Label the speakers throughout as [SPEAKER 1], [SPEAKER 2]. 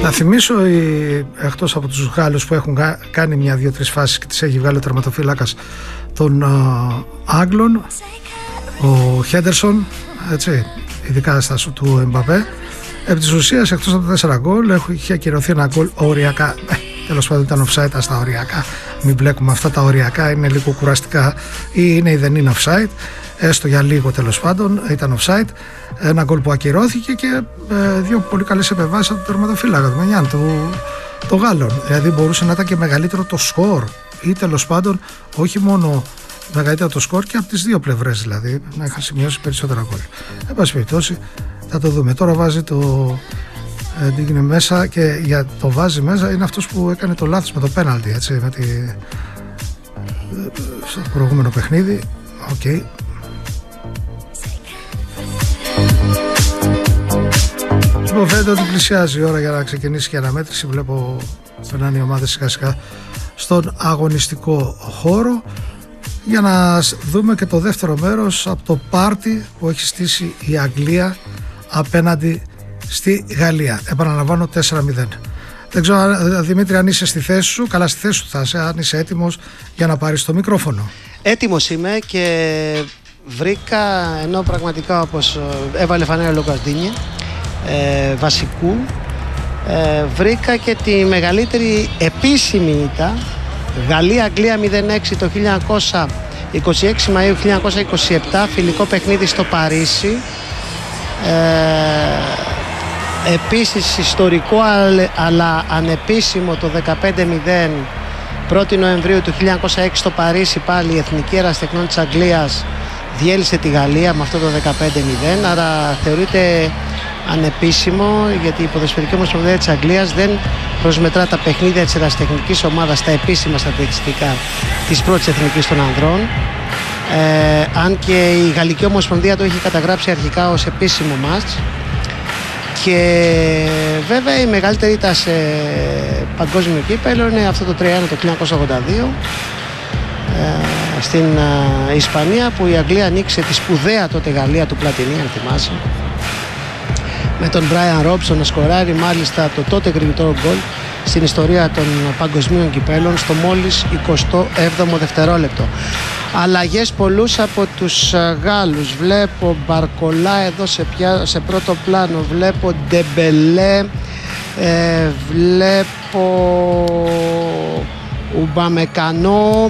[SPEAKER 1] Να θυμίσω, εκτός από τους Γάλλους που έχουν κάνει μια-δύο-τρεις φάσεις και τις έχει βγάλει ο τερματοφύλακας των Άγγλων, ο Χέντερσον, έτσι, ειδικά στα σου του Εμπαπέ, επί της ουσίας εκτός από τα 4 γκολ είχε ακυρωθεί ένα γκολ οριακά. Τέλος πάντων ήταν offside στα οριακά. Μην μπλέκουμε αυτά τα οριακά, είναι λίγο κουραστικά, ή είναι ή δεν είναι offside. Έστω για λίγο τέλος πάντων ήταν offside. Ένα γκολ που ακυρώθηκε και δύο πολύ καλές επεμβάσεις από τον τερματοφύλακα του Μανιάν, το Γάλλων. Δηλαδή μπορούσε να ήταν και μεγαλύτερο το σκορ, ή τέλος πάντων όχι μόνο μεγαλύτερο το σκορ και από τις δύο πλευρές, δηλαδή να είχαν σημειώσει περισσότερα γκολ. Εν πάση περιπτώσει θα το δούμε. Τώρα βάζει είναι μέσα, και για το βάζει μέσα είναι αυτός που έκανε το λάθος με το πέναλτι, έτσι, στο προηγούμενο παιχνίδι. Okay. Λοιπόν, φαίνεται ότι πλησιάζει η ώρα για να ξεκινήσει και η αναμέτρηση. Βλέπω περνάνε οι ομάδες σιγά σιγά στον αγωνιστικό χώρο, για να δούμε και το δεύτερο μέρος από το πάρτι που έχει στήσει η Αγγλία απέναντι στη Γαλλία. Επαναλαμβάνω, 4-0. Δεν ξέρω, Δημήτρη, αν είσαι στη θέση σου. Καλά, στη θέση σου θα είσαι, αν είσαι έτοιμος για να πάρεις το μικρόφωνο.
[SPEAKER 2] Έτοιμος είμαι και βρήκα, ενώ πραγματικά όπως έβαλε φανέρα ο Λούκας Ντίνιε, βασικού, βρήκα και τη μεγαλύτερη επίσημη ήττα, Γαλλία-Αγγλία 0-6 το 26 Μαΐου 1927, φιλικό παιχνίδι στο Παρίσι. Επίσης ιστορικό αλλά ανεπίσημο το 15-0 1η Νοεμβρίου του 1906 στο Παρίσι, πάλι η Εθνική Ερασιτεχνών της Αγγλίας διέλυσε τη Γαλλία με αυτό το 15-0, άρα θεωρείται ανεπίσημο, γιατί η Ποδοσφαιρική Ομοσπονδία της Αγγλίας δεν προσμετρά τα παιχνίδια της ερασιτεχνικής ομάδας στα επίσημα στατιστικά της πρώτης εθνικής των ανδρών, αν και η Γαλλική Ομοσπονδία το είχε καταγράψει αρχικά ως επίσημο μάτς. Και βέβαια η μεγαλύτερη ήττα σε παγκόσμιο κύπελλο είναι αυτό το 3-1 το 1982 στην Ισπανία, που η Αγγλία ανοίξε τη σπουδαία τότε Γαλλία του Πλατινί, αν θυμάσαι, με τον Brian Robson να σκοράρει μάλιστα το τότε γρηγορότερο γκολ στην ιστορία των παγκοσμίων κυπέλλων στο μόλις 27ο δευτερόλεπτο. Αλλαγές πολλούς από τους Γάλλους. Βλέπω Μπαρκολά εδώ σε πρώτο πλάνο, βλέπω Ντεμπελέ, βλέπω Ουμπαμεκανό,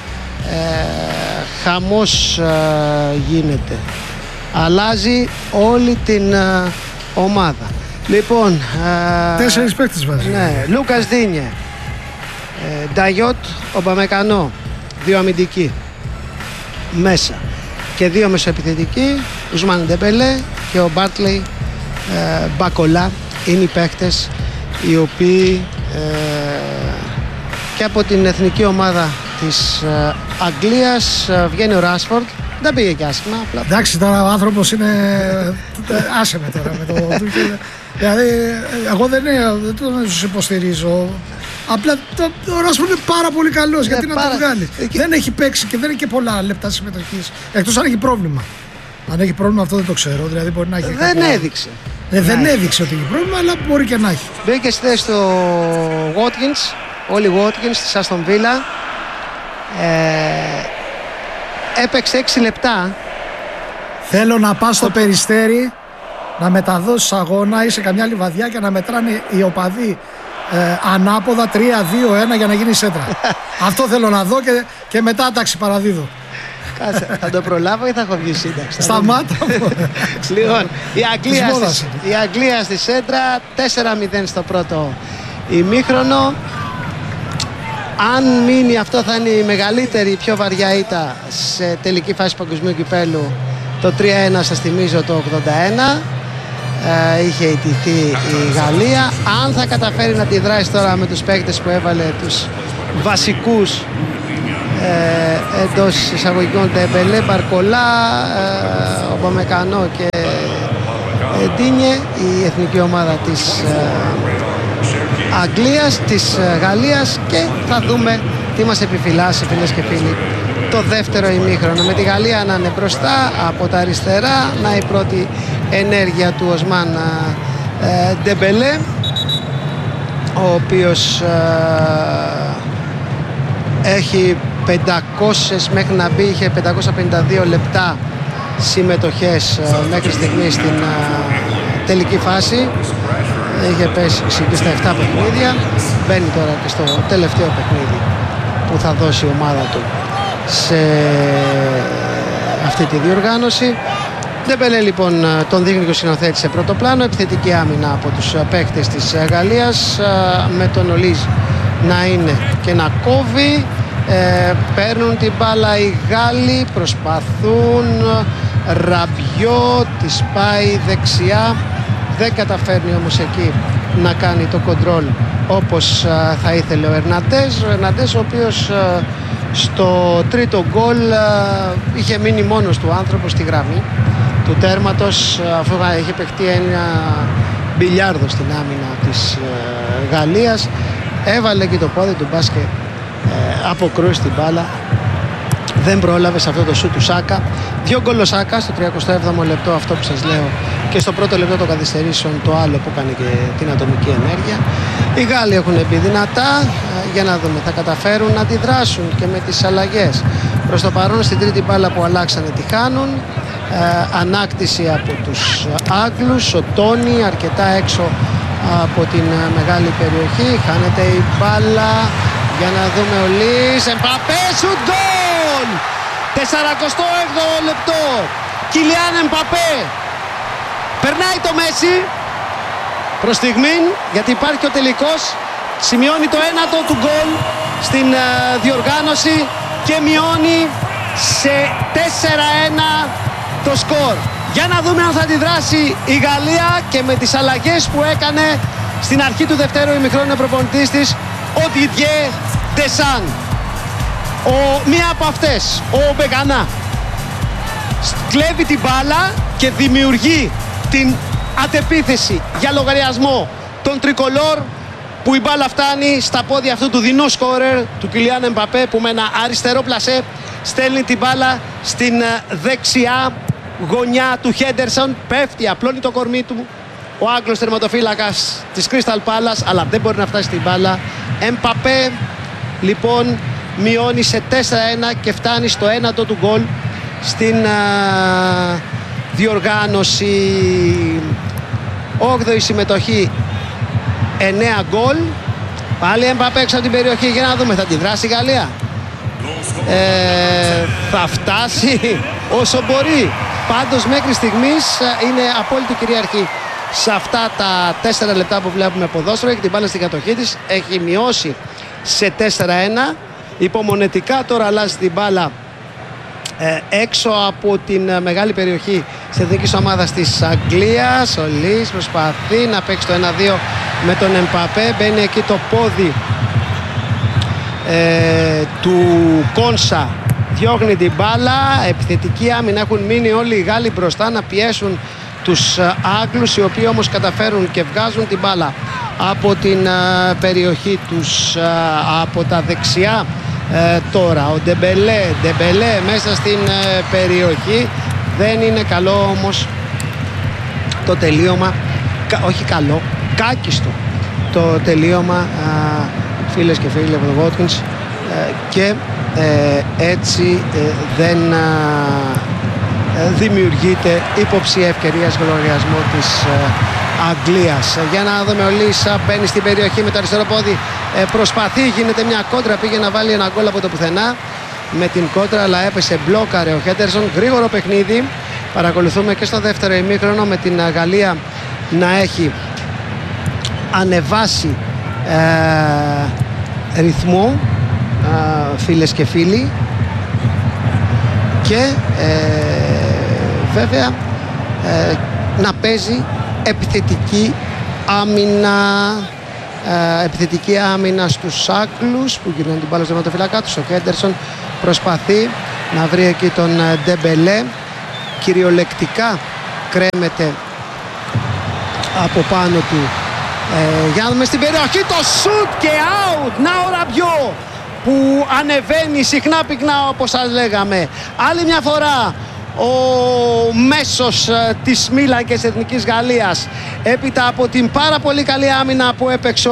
[SPEAKER 2] χαμός γίνεται. Αλλάζει όλη την ομάδα. Λοιπόν,
[SPEAKER 1] 4 παίκτες βάζει.
[SPEAKER 2] Ναι, Λούκας Ντίνιε, Νταγιότ, Ουμπαμεκανό, 2 αμυντικοί μέσα και 2 μεσοεπιθετικοί, Ουσμάν Ντεμπελέ και ο Μπάρτλεϊ Μπακολά είναι οι παίκτες οι οποίοι και από την εθνική ομάδα της Αγγλίας βγαίνει ο Ράσφορντ. Δεν πήγε και άσχημα.
[SPEAKER 1] Εντάξει, τώρα ο άνθρωπος είναι. Άσε με τώρα με το Τούχελ. Δηλαδή, εγώ δεν τους υποστηρίζω. Απλά ο Ράσφορντ είναι πάρα πολύ καλός. Γιατί να το βγάλει. Δεν έχει παίξει και δεν έχει και πολλά λεπτά συμμετοχής. Εκτός αν έχει πρόβλημα. Αν έχει πρόβλημα, αυτό δεν το ξέρω. Δηλαδή, μπορεί να έχει.
[SPEAKER 2] Δεν έδειξε.
[SPEAKER 1] Δεν έδειξε ότι έχει πρόβλημα, αλλά μπορεί και να έχει.
[SPEAKER 2] Μπήκε στη θέση του Watkins, Όλι Watkins της Αστον Βίλα. Έπαιξε 6 λεπτά.
[SPEAKER 1] Θέλω να πας στο Περιστέρι, να μεταδώσεις αγώνα ή σε καμιά λιβαδιά και να μετράνε οι οπαδοί ανάποδα 3-2-1 για να γίνει σέντρα. Αυτό θέλω να δω και μετά εντάξει παραδίδω.
[SPEAKER 2] Κάτσε, θα το προλάβω ή θα έχω βγει σύνταξη.
[SPEAKER 1] Σταμάτα.
[SPEAKER 2] Λοιπόν, η Αγγλία στη σέντρα, 4-0 στο πρώτο ημίχρονο. Αν μείνει, αυτό θα είναι η μεγαλύτερη, η πιο βαριά ήττα σε τελική φάση παγκοσμίου κυπέλλου. Το 3-1 σας θυμίζω το 81. Είχε ιτηθεί η Γαλλία. Αν θα καταφέρει να τη δράσει τώρα με τους παίκτες που έβαλε, τους βασικούς εντός εισαγωγικών, Ντεμπελέ, Μπαρκολά, Ομπαμεκανό και Ντίνιε, η εθνική ομάδα της Αγγλίας, της Γαλλίας, και θα δούμε τι μας επιφυλάσσει, φίλες και φίλοι, το δεύτερο ημίχρονο, με τη Γαλλία να είναι μπροστά από τα αριστερά, να η πρώτη ενέργεια του Οσμάν Ντεμπελέ, ο οποίος έχει 500 μέχρι να μπει, είχε 552 λεπτά συμμετοχές μέχρι στιγμή στην τελική φάση. Είχε πέσει στα 7 παιχνίδια, μπαίνει τώρα και στο τελευταίο παιχνίδι που θα δώσει η ομάδα του σε αυτή τη διοργάνωση. Ντεμπελέ λοιπόν τον δείχνει και ο συνοθέτης σε πρώτο πλάνο. Επιθετική άμυνα από τους παίκτες της Γαλλίας, με τον Ολίζ να είναι και να κόβει. Παίρνουν την μπάλα οι Γάλλοι, προσπαθούν. Ραμπιό, της πάει δεξιά, δεν καταφέρνει όμως εκεί να κάνει το κοντρόλ όπως θα ήθελε ο Ερναντές, ο οποίος στο τρίτο γκολ είχε μείνει μόνος του άνθρωπος στη γραμμή του τέρματος, αφού είχε παιχτεί ένα μπιλιάρδο στην άμυνα της Γαλλίας. Έβαλε και το πόδι του μπάσκετ, αποκρούσει την μπάλα, δεν πρόλαβε σε αυτό το σουτ του Σάκα. 2 γκολ ο Σάκα στο 37ο λεπτό, αυτό που σας λέω, και στο πρώτο λεπτό των καθυστερήσεων το άλλο που έκανε και την ατομική ενέργεια. Οι Γάλλοι έχουν μπει δυνατά, για να δούμε, θα καταφέρουν να αντιδράσουν και με τις αλλαγές. Προς το παρόν στην τρίτη μπάλα που αλλάξανε τη χάνουν. Ανάκτηση από τους Άγγλους, ο Τόνι αρκετά έξω από την μεγάλη περιοχή, χάνεται η μπάλα, για να δούμε ο Λις, Εμπαπέ, σουτ, γκολ! 48ο λεπτό, Κιλιάν Εμπαπέ περνάει το Μέση προς στιγμήν, γιατί υπάρχει και ο τελικός, σημειώνει το ένατο του γκολ στην διοργάνωση και μειώνει σε 4-1 το σκορ. Για να δούμε αν θα αντιδράσει η Γαλλία και με τις αλλαγές που έκανε στην αρχή του δευτέρου ημιχρόνου προπονητής της, ο Διντιέ Ντεσάν. Μία από αυτές, ο Μπεγανά, κλέβει την μπάλα και δημιουργεί την αντεπίθεση για λογαριασμό των τρικολόρ, που η μπάλα φτάνει στα πόδια αυτού του δεινού σκόρερ του Κιλιάν Εμπαπέ, που με ένα αριστερό πλασέ στέλνει την μπάλα στην δεξιά γωνιά του Χέντερσον. Πέφτει, απλώνει το κορμί του ο Άγγλος τερματοφύλακας της Crystal Palace, αλλά δεν μπορεί να φτάσει στην μπάλα. Εμπαπέ λοιπόν μειώνει σε 4-1 και φτάνει στο ένατο του γκολ στην διοργάνωση. 8η συμμετοχή, 9 γκολ. Πάλι Εμπαπέ έξω από την περιοχή, για να δούμε, θα τη δράσει η Γαλλία. Θα φτάσει όσο μπορεί. Πάντως μέχρι στιγμής είναι απόλυτη κυριαρχή σε αυτά τα 4 λεπτά που βλέπουμε ποδόσφαιρο. Έχει την μπάλα στην κατοχή της, έχει μειώσει σε 4-1. Υπομονετικά τώρα αλλάζει την μπάλα έξω από την μεγάλη περιοχή της εθνικής ομάδας της Αγγλίας. Ο Λις προσπαθεί να παίξει το 1-2 με τον Εμπαπέ. Μπαίνει εκεί το πόδι του Κόνσα, διώχνει την μπάλα. Επιθετική άμυνα, έχουν μείνει όλοι οι Γάλλοι μπροστά να πιέσουν τους Άγγλους, οι οποίοι όμως καταφέρουν και βγάζουν την μπάλα από την περιοχή τους από τα δεξιά. Τώρα ο Ντεμπελέ μέσα στην περιοχή, δεν είναι καλό όμως το τελείωμα, όχι καλό, κάκιστο το τελείωμα, φίλες και φίλοι από το Watkins, και έτσι δεν δημιουργείται υποψία ευκαιρίας για λογαριασμό της Αγγλίας. Για να δούμε, ο Λίσα μπαίνει στην περιοχή με το αριστερό πόδι, προσπαθεί, γίνεται μια κόντρα, πήγε να βάλει ένα γκολ από το πουθενά με την κόντρα, αλλά έπεσε, μπλόκαρε ο Χέντερσον. Γρήγορο παιχνίδι, παρακολουθούμε και στο δεύτερο ημίχρονο με την Γαλλία να έχει ανεβάσει ρυθμό, φίλες και φίλοι, και βέβαια να παίζει επιθετική άμυνα στους Άγγλους που γυρνάνε την μπάλα στο τερματοφύλακα τους. Ο Χέντερσον προσπαθεί να βρει εκεί τον Ντεμπελέ, κυριολεκτικά κρέμεται από πάνω του. Για να δούμε στην περιοχή το σουτ και out. Να ο Ραμπιό που ανεβαίνει συχνά πυκνά, όπως σας λέγαμε. Άλλη μια φορά ο μέσος της Μίλαν και της Εθνικής Γαλλίας, έπειτα από την πάρα πολύ καλή άμυνα που έπαιξε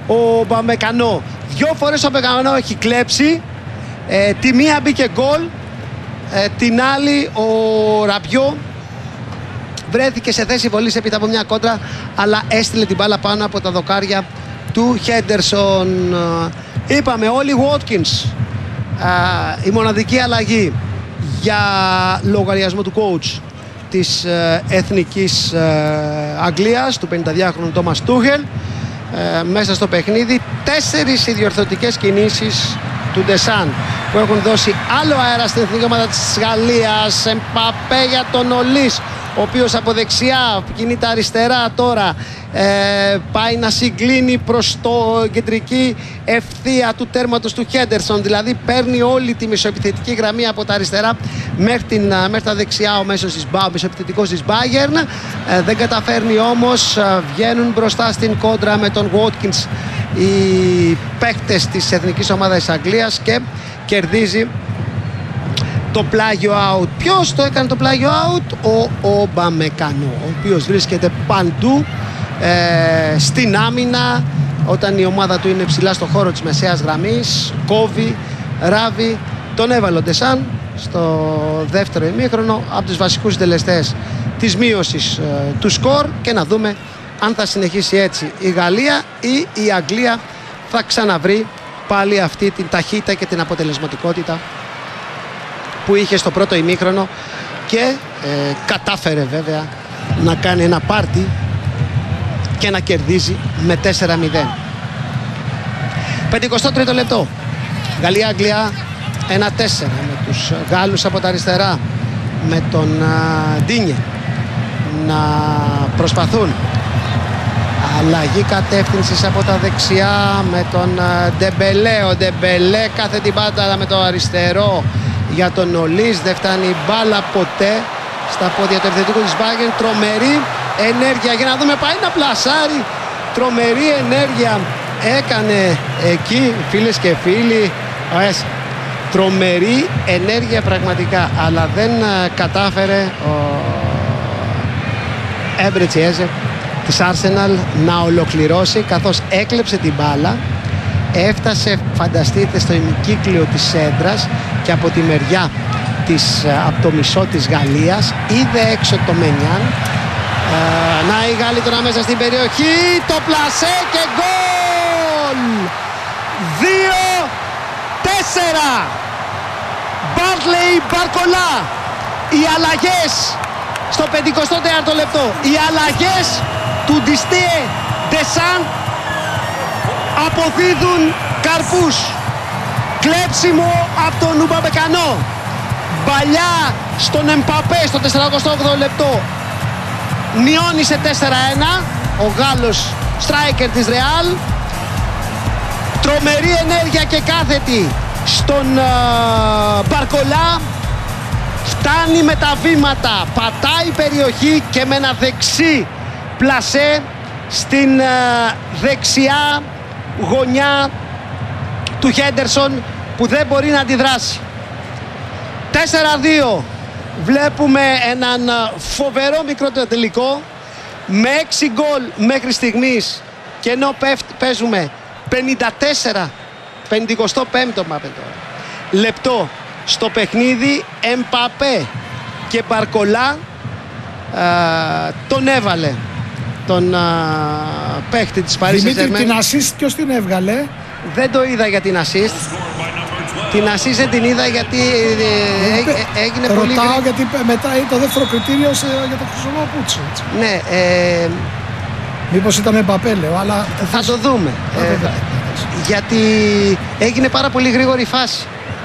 [SPEAKER 2] ο Μπαμεκανό. 2 φορές ο Μπαμεκανό έχει κλέψει. Τη μία μπήκε γκολ, την άλλη ο Ραμπιό βρέθηκε σε θέση βολής έπειτα από μια κόντρα, αλλά έστειλε την μπάλα πάνω από τα δοκάρια του Χέντερσον. Είπαμε, Όλι Watkins, η μοναδική αλλαγή για λογαριασμό του coach της Εθνικής Αγγλίας, του 52χρονου Τόμας Τούχελ. Μέσα στο παιχνίδι 4 οι διορθωτικές κινήσεις του Ντεσάν που έχουν δώσει άλλο αέρα στην εθνική ομάδα της Γαλλίας. Εμπαπέ για τον Ολίς, ο οποίος από δεξιά κινείται αριστερά τώρα, πάει να συγκλίνει προς το κεντρική ευθεία του τέρματος του Χέντερσον, δηλαδή παίρνει όλη τη μεσοεπιθετική γραμμή από τα αριστερά μέχρι τα δεξιά ο μεσοεπιθετικός της Bayern. Δεν καταφέρνει όμως, βγαίνουν μπροστά στην κόντρα με τον Watkins οι παίκτες της εθνικής ομάδας της Αγγλίας και κερδίζει το πλάγιο out. Ποιος το έκανε το πλάγιο out? Ο Μπαμεκανό, ο οποίος βρίσκεται παντού στην άμυνα όταν η ομάδα του είναι ψηλά στο χώρο της μεσαίας γραμμής. Κόβει, ράβει. Τον έβαλε ο Ντεσάν στο δεύτερο ημίχρονο από τους βασικούς συντελεστές της μείωσης του σκορ, και να δούμε αν θα συνεχίσει έτσι η Γαλλία ή η Αγγλία θα ξαναβρει πάλι αυτή την ταχύτητα και την αποτελεσματικότητα που είχε στο πρώτο ημίχρονο και κατάφερε βέβαια να κάνει ένα πάρτι και να κερδίζει με 4-0. 53ο λεπτό. Γαλλία-Αγγλία 1-4 με τους Γάλλους από τα αριστερά, με τον Ντίνιε να προσπαθούν. Αλλαγή κατεύθυνσης από τα δεξιά με τον Ντεμπελέ. Ο Ντεμπελέ κάθε την πάντα με το αριστερό για τον Ολίς. Δεν φτάνει η μπάλα ποτέ στα πόδια του επιθετικού της Bayern. Τρομερή ενέργεια, για να δούμε, πάει να πλασάρει. Τρομερή ενέργεια έκανε εκεί, φίλες και φίλοι. Τρομερή ενέργεια πραγματικά, αλλά δεν κατάφερε ο Εμπρετσιέζε της Arsenal να ολοκληρώσει, καθώς έκλεψε την μπάλα, έφτασε, φανταστείτε, στο ημικύκλιο της σέντρας και από τη μεριά από το μισό της Γαλλίας είδε έξω το Μενιάν. Να οι Γάλλοι τώρα μέσα στην περιοχή, το πλασέ και γκολ! 2-4 Μπάρτλεϊ Μπαρκολά. Οι αλλαγές στο 54ο λεπτό, οι αλλαγές του Ντιστίε Ντεσάν αποδίδουν καρπούς. Κλέψιμο από τον Ουμπαμεκανό, μπαλιά στον Εμπαπέ στο 48ο λεπτό, μειώνει σε 4-1 ο Γάλλος στράικερ της Ρεάλ. Τρομερή ενέργεια και κάθετη στον Μπαρκολά, φτάνει με τα βήματα, πατάει περιοχή και με ένα δεξί πλασέ στην δεξιά γωνιά του Χέντερσον που δεν μπορεί να αντιδράσει. 4-2. Βλέπουμε έναν φοβερό μικρό τελικό με 6 γκολ μέχρι στιγμής, και ενώ παίζουμε 55ο λεπτό στο παιχνίδι, Εμπαπέ και Μπαρκολά τον έβαλε τον παίχτη της Παρίς Σεν-Ζερμέν.
[SPEAKER 1] Δημήτρη, την assist ποιος την έβγαλε?
[SPEAKER 2] Δεν το είδα για την assist. Την assist δεν την είδα γιατί έγινε πολύ...
[SPEAKER 1] Ρωτάω γιατί μετά το δεύτερο κριτήριο για το χρυσό πούτσι.
[SPEAKER 2] Ναι.
[SPEAKER 1] Μήπως ήταν Εμπαπέ, λέω, αλλά...
[SPEAKER 2] Θα το δούμε. Γιατί έγινε πάρα πολύ γρήγορη φάση.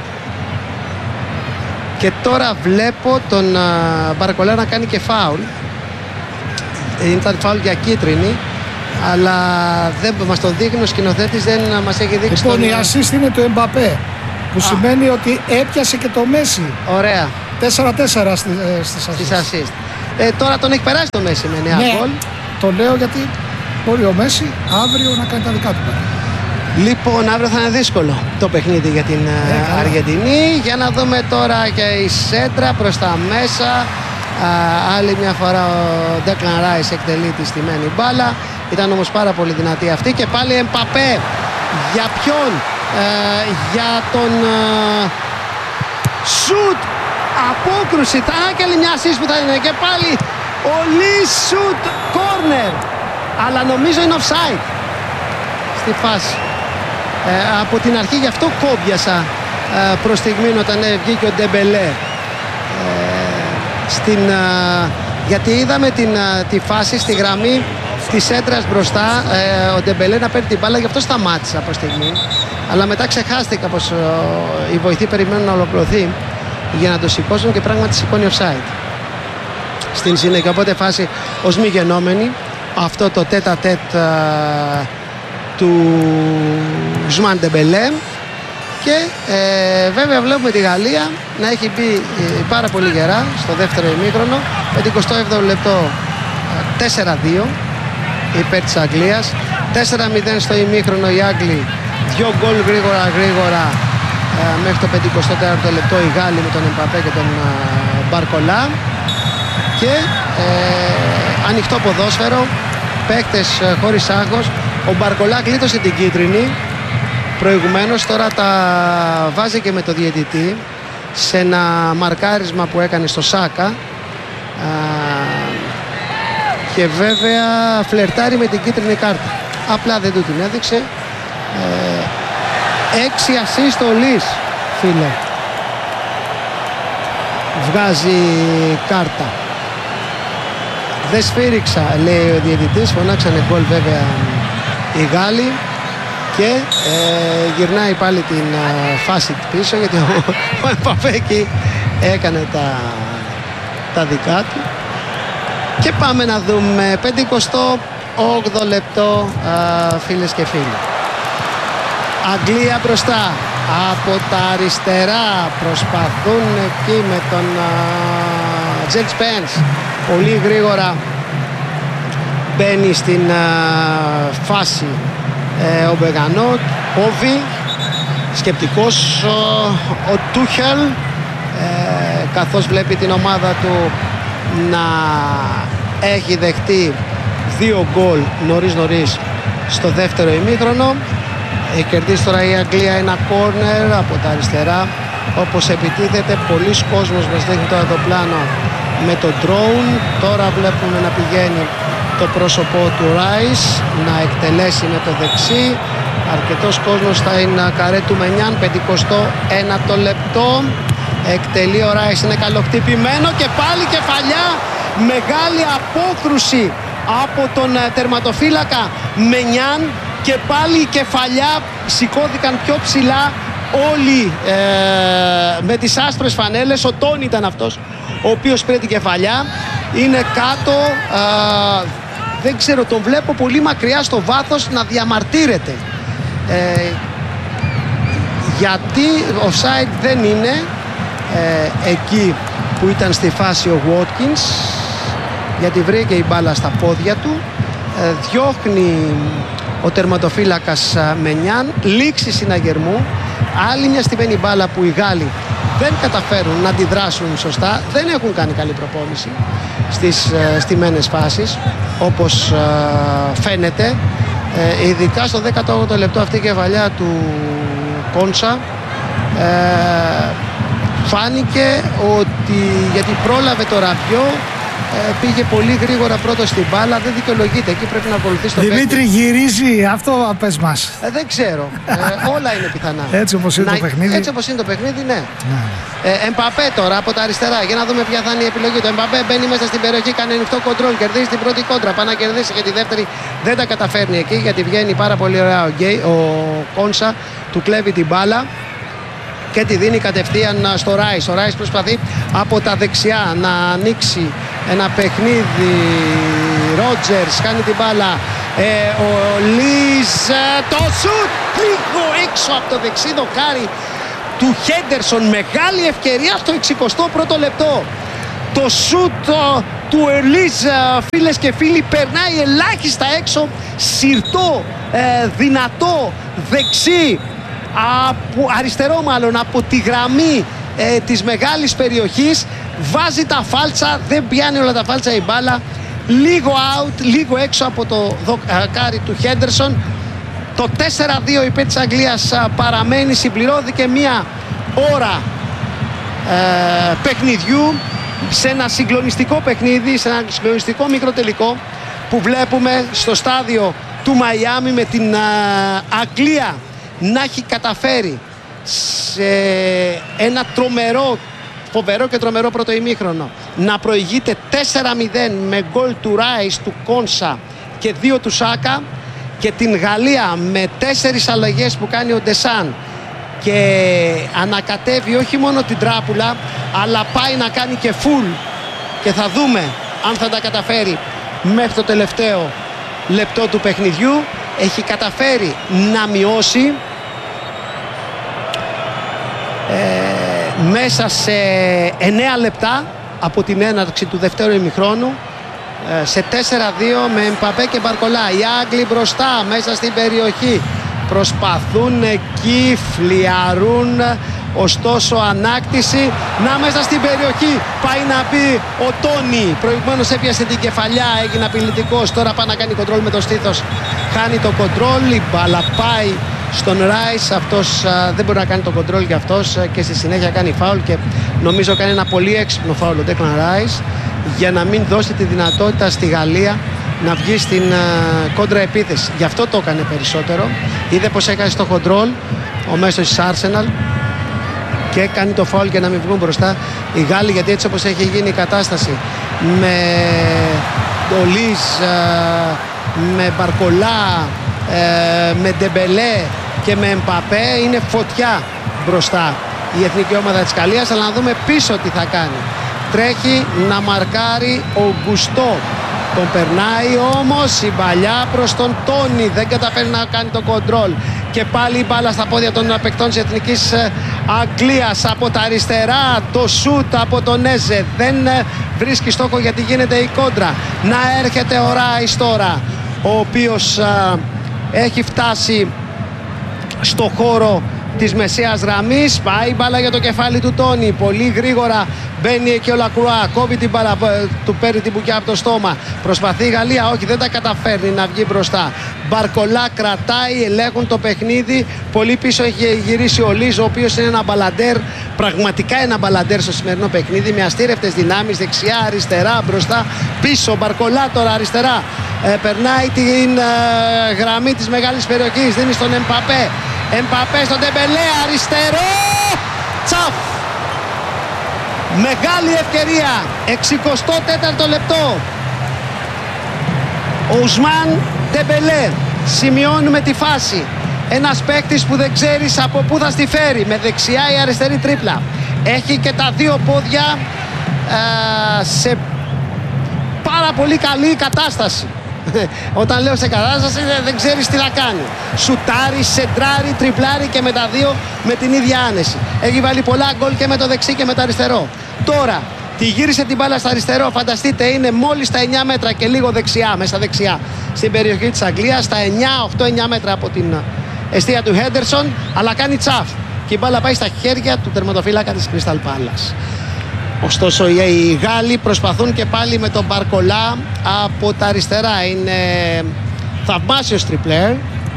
[SPEAKER 2] Και τώρα βλέπω τον Μπαρκολά να κάνει και φάουλ. Ήταν φάουλ για κίτρινη, αλλά δεν μας το δείχνει ο σκηνοθέτης, δεν μας έχει δείξει.
[SPEAKER 1] Λοιπόν, η assist είναι του Εμπαπέ, που σημαίνει ότι έπιασε και το Μέση.
[SPEAKER 2] Ωραία.
[SPEAKER 1] 4-4 στις assist.
[SPEAKER 2] Τώρα τον έχει περάσει το Μέση με 9 γκολ.
[SPEAKER 1] Το λέω γιατί μπορεί ο Μέση αύριο να κάνει τα δικά του.
[SPEAKER 2] Λοιπόν, αύριο θα είναι δύσκολο το παιχνίδι για την Αργεντινή. Για να δούμε τώρα και η σέντρα προς τα μέσα. Άλλη μια φορά ο Declan Rice εκτελεί τη στημένη μπάλα. Ήταν όμως πάρα πολύ δυνατή αυτή. Και πάλι Εμπαπέ. Για ποιον? Για τον σουτ. Απόκρουση. Θα άκελε μια assist που θα είναι. Και πάλι ο Λις σουτ corner. Αλλά νομίζω είναι offside στη φάση. Από την αρχή γι' αυτό κόμπιασα προς στιγμήν όταν βγήκε ο Ντεμπελέ. Γιατί είδαμε τη φάση στη γραμμή της έντρας μπροστά, ο Ντεμπελέ να παίρνει την μπάλα, γι' αυτό σταμάτησα προς στιγμή. Αλλά μετά ξεχάστηκα πως οι βοηθοί περιμένουν να ολοκληρωθεί για να το σηκώσουν και πράγματι σηκώνει offside στην συνέχεια. Οπότε φάση ως μη γενόμενη, αυτό το τέτα-τέτ του Ουσμάν Ντεμπελέ. Και βέβαια βλέπουμε τη Γαλλία να έχει μπει πάρα πολύ γερά στο δεύτερο ημίχρονο. 57ο λεπτό 4-2 υπέρ της Αγγλίας. 4-0 στο ημίχρονο οι Άγγλοι. 2 γκολ γρήγορα μέχρι το 54ο λεπτό οι Γάλλοι με τον Εμπαπέ και τον Μπαρκολά. Και ανοιχτό ποδόσφαιρο, παίκτες χωρίς άγχος. Ο Μπαρκολά γλίτωσε την κίτρινη προηγουμένως, τώρα τα βάζει και με το διαιτητή σε ένα μαρκάρισμα που έκανε στο Σάκα και βέβαια φλερτάρει με την κίτρινη κάρτα. Απλά δεν του την έδειξε. 6 assist ο Λις, φίλε. Βγάζει κάρτα. Δεν σφύριξα, λέει ο διαιτητής. Φωνάξανε γκολ βέβαια οι Γάλλοι. Και γυρνάει πάλι την φάση πίσω, γιατί ο Εμπαπέ εκεί έκανε τα δικά του. Και πάμε να δούμε 58ο λεπτό, φίλες και φίλοι. Αγγλία μπροστά από τα αριστερά, προσπαθούν εκεί με τον Τζέλ Σπένς. Πολύ γρήγορα μπαίνει στην φάση ο Μπεγανότ, Όβι, σκεπτικός ο Τούχελ, καθώς βλέπει την ομάδα του να έχει δεχτεί 2 γκολ νωρίς στο δεύτερο ημίχρονο. Έχει κερδίσει τώρα η Αγγλία ένα κόρνερ από τα αριστερά, όπως επιτίθεται. Πολλοί κόσμος μας δείχνει τώρα το πλάνο με το drone. Τώρα βλέπουμε να πηγαίνει το πρόσωπό του Ράις να εκτελέσει με το δεξί. Αρκετός κόσμος θα είναι καρέ του Μενιάν. 51ο λεπτό. Εκτελεί ο Ράις, είναι καλοχτυπημένο και πάλι κεφαλιά. Μεγάλη απόκρουση από τον τερματοφύλακα Μενιάν και πάλι κεφαλιά. Σηκώθηκαν πιο ψηλά όλοι με τις άσπρες φανέλες. Ο Τόνι ήταν αυτός ο οποίος πήρε την κεφαλιά. Είναι κάτω, δεν ξέρω, τον βλέπω πολύ μακριά στο βάθος να διαμαρτύρεται. Γιατί offside δεν είναι εκεί που ήταν στη φάση ο Watkins, γιατί βρήκε η μπάλα στα πόδια του. Διώχνει ο τερματοφύλακας Μενιάν, λήξη συναγερμού. Άλλη μια στημένη μπάλα που οι Γάλλοι δεν καταφέρουν να αντιδράσουν σωστά, δεν έχουν κάνει καλή προπόνηση στις στημένες φάσεις, όπως φαίνεται. Ειδικά στο 18ο λεπτό αυτή η κεφαλιά του Κόνσα φάνηκε ότι, γιατί πρόλαβε το Ραμπιό, πήγε πολύ γρήγορα πρώτο στην μπάλα, δεν δικαιολογείται. Εκεί πρέπει να ακολουθήσει το
[SPEAKER 1] Δημήτρη, παίκτη. Γυρίζει αυτό, πες μας.
[SPEAKER 2] Δεν ξέρω. Όλα είναι πιθανά.
[SPEAKER 1] Έτσι όπως είναι το παιχνίδι.
[SPEAKER 2] Έτσι όπως είναι το παιχνίδι, ναι. Εμπαπέ τώρα από τα αριστερά, για να δούμε ποια θα είναι η επιλογή του. Εμπαπέ μπαίνει μέσα στην περιοχή, κάνει ανοιχτό κοντρόλ, κερδίζει την πρώτη κόντρα. Πάει να κερδίσει και τη δεύτερη, δεν τα καταφέρνει εκεί, γιατί βγαίνει πάρα πολύ ωραία ο Κόνσα, του κλέβει την μπάλα και τη δίνει κατευθείαν στο Ράις. Ο Ράις προσπαθεί από τα δεξιά να ανοίξει ένα παιχνίδι. Ρότζερς κάνει την μπάλα. Ο Λις, το σουτ λίγο έξω από το δεξί δοκάρι του Χέντερσον. Μεγάλη ευκαιρία στο 61ο λεπτό. Το σουτ του Λις, φίλες και φίλοι, περνάει ελάχιστα έξω. Συρτό, δυνατό, δεξί, αριστερό μάλλον, από τη γραμμή της μεγάλης περιοχής. Βάζει τα φάλτσα, δεν πιάνει όλα τα φάλτσα η μπάλα. λίγο out, λίγο έξω από το δοκάρι του Χέντερσον. Το 4-2 υπέρ της Αγγλίας παραμένει. Συμπληρώθηκε μία ώρα παιχνιδιού σε ένα συγκλονιστικό παιχνίδι, σε ένα συγκλονιστικό μικρό τελικό που βλέπουμε στο στάδιο του Μαϊάμι, με την Αγγλία να έχει καταφέρει σε ένα φοβερό και τρομερό πρώτο ημίχρονο να προηγείται 4-0 με γκολ του Ράις, του Κόνσα και 2 του Σάκα, και την Γαλλία με 4 αλλαγές που κάνει ο Ντεσάν και ανακατεύει όχι μόνο την τράπουλα, αλλά πάει να κάνει και φουλ, και θα δούμε αν θα τα καταφέρει μέχρι το τελευταίο λεπτό του παιχνιδιού. Έχει καταφέρει να μειώσει μέσα σε 9 λεπτά από την έναρξη του δεύτερου ημιχρόνου σε 4-2 με Εμπαπέ και Μπαρκολά. Οι Άγγλοι μπροστά μέσα στην περιοχή προσπαθούν εκεί, φλιαρούν, ωστόσο ανάκτηση, να μέσα στην περιοχή πάει να μπει ο Τόνι, προηγουμένως έπιασε την κεφαλιά, έγινε απειλητικός, τώρα πάει να κάνει κοντρόλ με το στήθος, χάνει το κοντρόλ, η μπάλα πάει στον Ράις, αυτός δεν μπορεί να κάνει το κοντρόλ και αυτός, και στη συνέχεια κάνει φάουλ, και νομίζω κάνει ένα πολύ έξυπνο φάουλ ο Ντέκλαν Ράις για να μην δώσει τη δυνατότητα στη Γαλλία να βγει στην κόντρα επίθεση. Γι' αυτό το έκανε περισσότερο. Είδε πως έχασε το κοντρόλ ο μέσος της Arsenal και κάνει το φάουλ για να μην βγουν μπροστά οι Γάλλοι, γιατί έτσι όπως έχει γίνει η κατάσταση με Ολίς, με Μπαρκολά, με Ντεμπελέ και με Εμπαπέ, είναι φωτιά μπροστά η εθνική ομάδα της Γαλλίας. Αλλά να δούμε πίσω τι θα κάνει. Τρέχει να μαρκάρει ο Γκουστό, τον περνάει όμως η μπαλιά προς τον Τόνι, δεν καταφέρει να κάνει το κοντρόλ, και πάλι η μπάλα στα πόδια των παικτών της εθνικής Αγγλίας. Από τα αριστερά το σούτ από τον Έζε, δεν βρίσκει στόχο γιατί γίνεται η κόντρα. Να έρχεται ο Ράις τώρα, ο οποίος έχει φτάσει στο χώρο της μεσαίας γραμμής, πάει η μπάλα για το κεφάλι του Τόνι, πολύ γρήγορα μπαίνει εκεί ο Λακρουά, κόβει την μπάλα, του παίρνει την μπουκιά από το στόμα, προσπαθεί η Γαλλία, όχι, δεν τα καταφέρνει να βγει μπροστά. Μπαρκολά κρατάει, ελέγχουν το παιχνίδι, πολύ πίσω έχει γυρίσει ο Λίζ, ο οποίος είναι ένα μπαλαντέρ, πραγματικά ένα μπαλαντέρ στο σημερινό παιχνίδι, με αστήρευτες δυνάμεις, δεξιά, αριστερά, μπροστά, πίσω. Μπαρκολά τώρα αριστερά, περνάει την γραμμή της μεγάλης περιοχής, δίνει στον Εμπαπέ. Εμπαπέ στον Ντεμπελέ, αριστερό, τσαφ! Μεγάλη ευκαιρία, 64ο λεπτό. Ο Ουσμάν Ντεμπελέ, σημειώνουμε τη φάση. Ένας παίκτης που δεν ξέρεις από πού θα στη φέρει, με δεξιά ή αριστερή τρίπλα. Έχει και τα δύο πόδια σε πάρα πολύ καλή κατάσταση. Όταν λέω σε κατάσταση δεν ξέρεις τι να κάνει. Σουτάρει, σεντράρει, τριπλάρει και με τα δύο με την ίδια άνεση. Έχει βάλει πολλά γκολ και με το δεξί και με το αριστερό. Τώρα τη γύρισε την μπάλα στο αριστερό. Φανταστείτε, είναι μόλις στα 9 μέτρα και λίγο δεξιά, μέσα δεξιά, στην περιοχή της Αγγλίας, στα 8-9 μέτρα από την εστία του Χέντερσον, αλλά κάνει τσαφ και η μπάλα πάει στα χέρια του τερματοφύλακα της Crystal Palace. Ωστόσο οι Γάλλοι προσπαθούν και πάλι με τον Μπαρκολά από τα αριστερά. Είναι θαυμάσιος τριπλέρ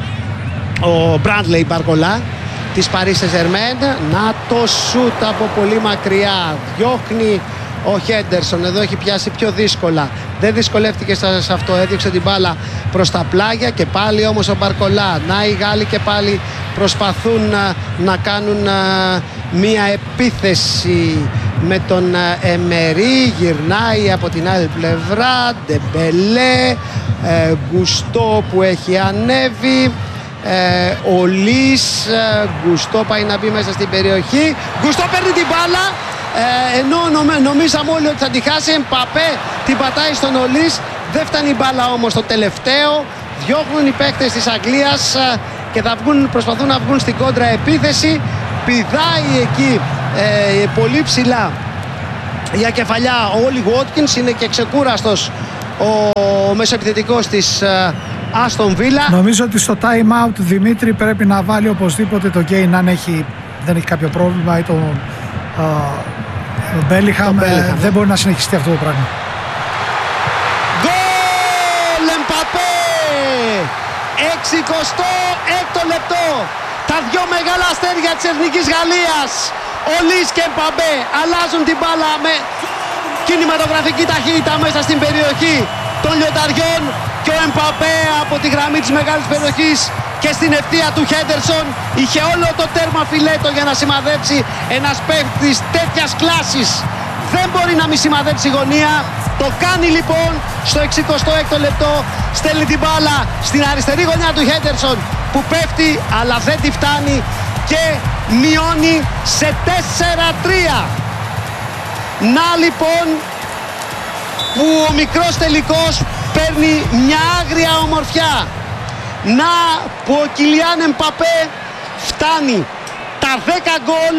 [SPEAKER 2] ο Μπράντλεϊ Μπαρκολά της Paris Saint-Germain. Να το σούτ από πολύ μακριά, διώχνει ο Χέντερσον, εδώ έχει πιάσει πιο δύσκολα, δεν δυσκολεύτηκε σε αυτό, έδιωξε την μπάλα προς τα πλάγια και πάλι όμως ο Μπαρκολά. Να οι Γάλλοι και πάλι προσπαθούν να κάνουν μία επίθεση με τον Εμερί, γυρνάει από την άλλη πλευρά, Ντεμπελέ, Γκουστό που έχει ανέβει, ο Λις, Γκουστό πάει να μπει μέσα στην περιοχή, Γκουστό παίρνει την μπάλα, ενώ νομίζαμε όλοι ότι θα τη χάσει. Εμπαπέ την πατάει στον Ολίς, δεν φτάνει η μπάλα όμως στο τελευταίο, διώχνουν οι παίκτες της Αγγλίας και θα προσπαθούν να βγουν στην κόντρα επίθεση. Πηδάει εκεί πολύ ψηλά για κεφαλιά ο Όλι Γουότκινς, είναι και ξεκούραστος ο μεσοεπιθετικός της Άστον Βίλα.
[SPEAKER 1] Νομίζω ότι στο time out, Δημήτρη, πρέπει να βάλει οπωσδήποτε το Γκέιν, αν δεν έχει κάποιο πρόβλημα, ή το Μπέλιχαμ. Δεν μπορεί να συνεχιστεί αυτό το πράγμα.
[SPEAKER 2] Γκολ! 66ο λεπτό. Τα δυο μεγάλα αστέρια της Εθνικής Γαλλίας, ο Λις και Εμπαπέ, αλλάζουν την μπάλα με κινηματογραφική ταχύτητα μέσα στην περιοχή των λιονταριών και ο Εμπαπέ από τη γραμμή της μεγάλης περιοχής και στην ευθεία του Χέντερσον είχε όλο το τέρμα φιλέτο για να σημαδέψει. Ένας παίκτης τέτοιας κλάσης δεν μπορεί να μη σημαδέψει γωνία. Το κάνει λοιπόν στο 66ο λεπτό, στέλνει την μπάλα στην αριστερή γωνιά του Χέντερσον που πέφτει αλλά δεν τη φτάνει και μειώνει σε 4-3. Να λοιπόν που ο μικρός τελικός παίρνει μια άγρια ομορφιά. Να που ο Κιλιάν Εμπαπέ φτάνει τα 10 γκολ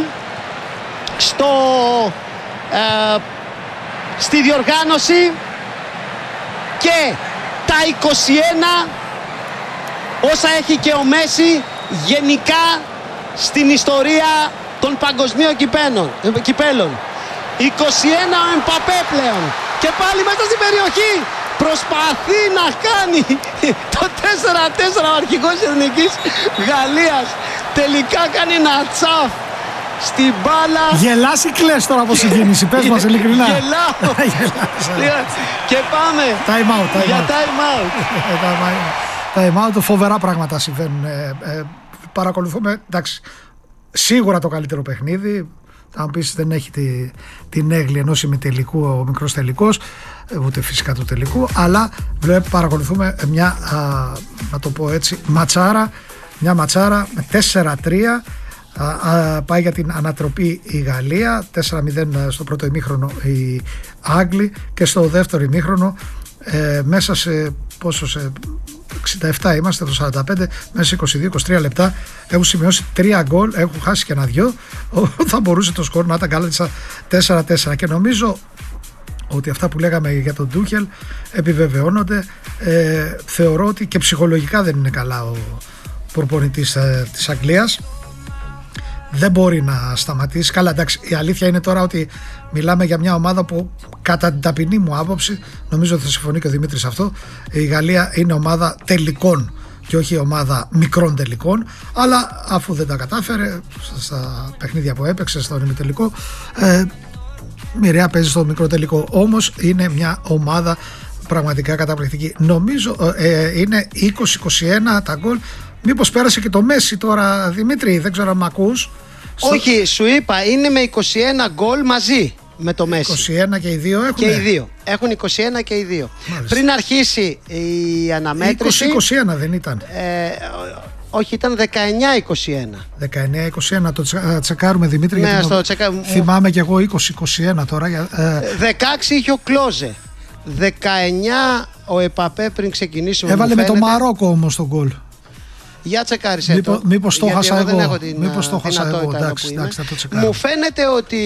[SPEAKER 2] στη διοργάνωση και τα 21 όσα έχει και ο Μέση γενικά στην ιστορία των παγκοσμίων κυπέλων. 21 ο Εμπαπέ πλέον και πάλι μέσα στην περιοχή προσπαθεί να κάνει το 4-4 ο αρχηγός της Εθνικής Γαλλίας. Τελικά κάνει ένα τσαφ στην μπάλα.
[SPEAKER 1] Γελάς ή κλαις τώρα από συγκίνηση? Πες μας ειλικρινά.
[SPEAKER 2] Γελάω. Και πάμε
[SPEAKER 1] time out,
[SPEAKER 2] για time out.
[SPEAKER 1] Time out, φοβερά πράγματα συμβαίνουν. Παρακολουθούμε, εντάξει, σίγουρα το καλύτερο παιχνίδι. Αν πεις δεν έχει την έγκλη ενός ημιτελικού ο μικρός τελικός, ούτε φυσικά του τελικού, αλλά παρακολουθούμε μια, να το πω έτσι, μια ματσάρα με 4-3. Πάει για την ανατροπή η Γαλλία, 4-0 στο πρώτο ημίχρονο οι Άγγλοι και στο δεύτερο ημίχρονο μέσα σε 67 είμαστε, το 45, μέσα σε 22-23 λεπτά έχουν σημειώσει 3 γκολ, έχουν χάσει και ένα δυο. Θα μπορούσε το σκορ να ήταν καλά 4-4 και νομίζω ότι αυτά που λέγαμε για τον Τούχελ επιβεβαιώνονται. Θεωρώ ότι και ψυχολογικά δεν είναι καλά ο προπονητής της Αγγλίας. Δεν μπορεί να σταματήσει. Καλά, εντάξει, η αλήθεια είναι τώρα ότι μιλάμε για μια ομάδα που κατά την ταπεινή μου άποψη, νομίζω ότι θα συμφωνεί και ο Δημήτρης αυτό, η Γαλλία είναι ομάδα τελικών και όχι ομάδα μικρών τελικών, αλλά αφού δεν τα κατάφερε στα παιχνίδια που έπαιξε στον ημιτελικό, μοιραία παίζει στο μικρό τελικό. Όμως είναι μια ομάδα πραγματικά καταπληκτική. Νομίζω είναι 20-21 τα γκολ. Μήπως πέρασε και το Μέση τώρα, Δημήτρη, δεν ξέρω αν μ' ακούς?
[SPEAKER 2] Όχι, σου είπα, είναι με 21 γκολ μαζί με το Μέση.
[SPEAKER 1] 21 και οι δύο έχουν.
[SPEAKER 2] Και οι δύο. Έχουν 21 και οι δύο. Μάλιστα. Πριν αρχίσει η αναμέτρηση.
[SPEAKER 1] 20-21 δεν ήταν.
[SPEAKER 2] Όχι, ήταν 19-21.
[SPEAKER 1] 19-21, το τσεκάρουμε, Δημήτρη.
[SPEAKER 2] Ναι,
[SPEAKER 1] γιατί θυμάμαι κι εγώ 20-21 τώρα.
[SPEAKER 2] 16 είχε ο Κλόζε. 19 ο Επαπέ πριν ξεκινήσουμε.
[SPEAKER 1] Έβαλε με το Μαρόκο όμως τον γκολ.
[SPEAKER 2] Για τσεκάρισε το.
[SPEAKER 1] Μήπως το χάσα εγώ. Μήπως το χάσα εγώ. Εντάξει, θα το τσεκάρω.
[SPEAKER 2] Μου φαίνεται ότι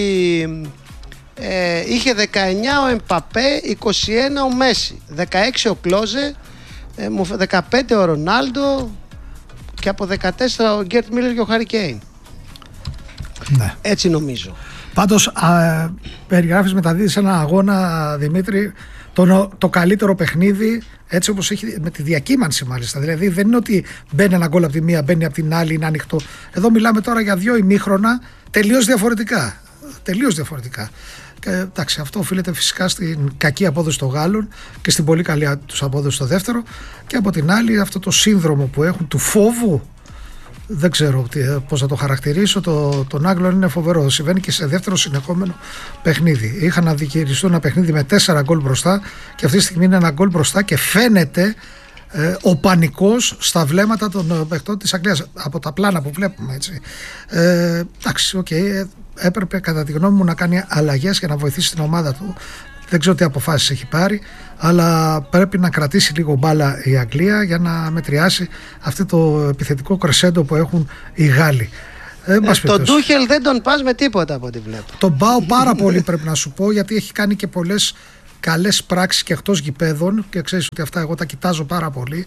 [SPEAKER 2] είχε 19 ο Εμπαπέ, 21 ο Μέση, 16 ο Κλόζε, 15 ο Ρονάλντο και από 14 ο Γκέρτ Μίλλερ και ο Χάρι Κέιν.
[SPEAKER 1] Ναι.
[SPEAKER 2] Έτσι νομίζω.
[SPEAKER 1] Πάντως περιγράφεις, μεταδίδεις ένα αγώνα, Δημήτρη, το καλύτερο παιχνίδι, έτσι όπως έχει, με τη διακύμανση μάλιστα. Δηλαδή δεν είναι ότι μπαίνει ένα γκολ από τη μία, μπαίνει από την άλλη, είναι ανοιχτό. Εδώ μιλάμε τώρα για δύο ημίχρονα τελείως διαφορετικά. Και εντάξει, αυτό οφείλεται φυσικά στην κακή απόδοση των Γάλλων και στην πολύ καλή τους απόδοση στο δεύτερο. Και από την άλλη αυτό το σύνδρομο που έχουν του φόβου. Δεν ξέρω πώς θα το χαρακτηρίσω. Τον Άγγλων είναι φοβερό. Συμβαίνει και σε δεύτερο συνεχόμενο παιχνίδι. Είχαν να διαχειριστούν ένα παιχνίδι με 4 γκολ μπροστά και αυτή τη στιγμή είναι ένα γκολ μπροστά και φαίνεται ο πανικός στα βλέμματα των παιχτών της Αγγλίας από τα πλάνα που βλέπουμε, έτσι. Εντάξει, έπρεπε κατά τη γνώμη μου να κάνει αλλαγές για να βοηθήσει την ομάδα του. Δεν ξέρω τι αποφάσεις έχει πάρει, αλλά πρέπει να κρατήσει λίγο μπάλα η Αγγλία για να μετριάσει αυτό το επιθετικό κρεσέντο που έχουν οι Γάλλοι.
[SPEAKER 2] Τον Τούχελ δεν τον πας με τίποτα από ό,τι βλέπω.
[SPEAKER 1] Τον πάω πάρα πολύ, πρέπει να σου πω, γιατί έχει κάνει και πολλές καλές πράξεις και εκτός γηπέδων και ξέρεις ότι αυτά εγώ τα κοιτάζω πάρα πολύ.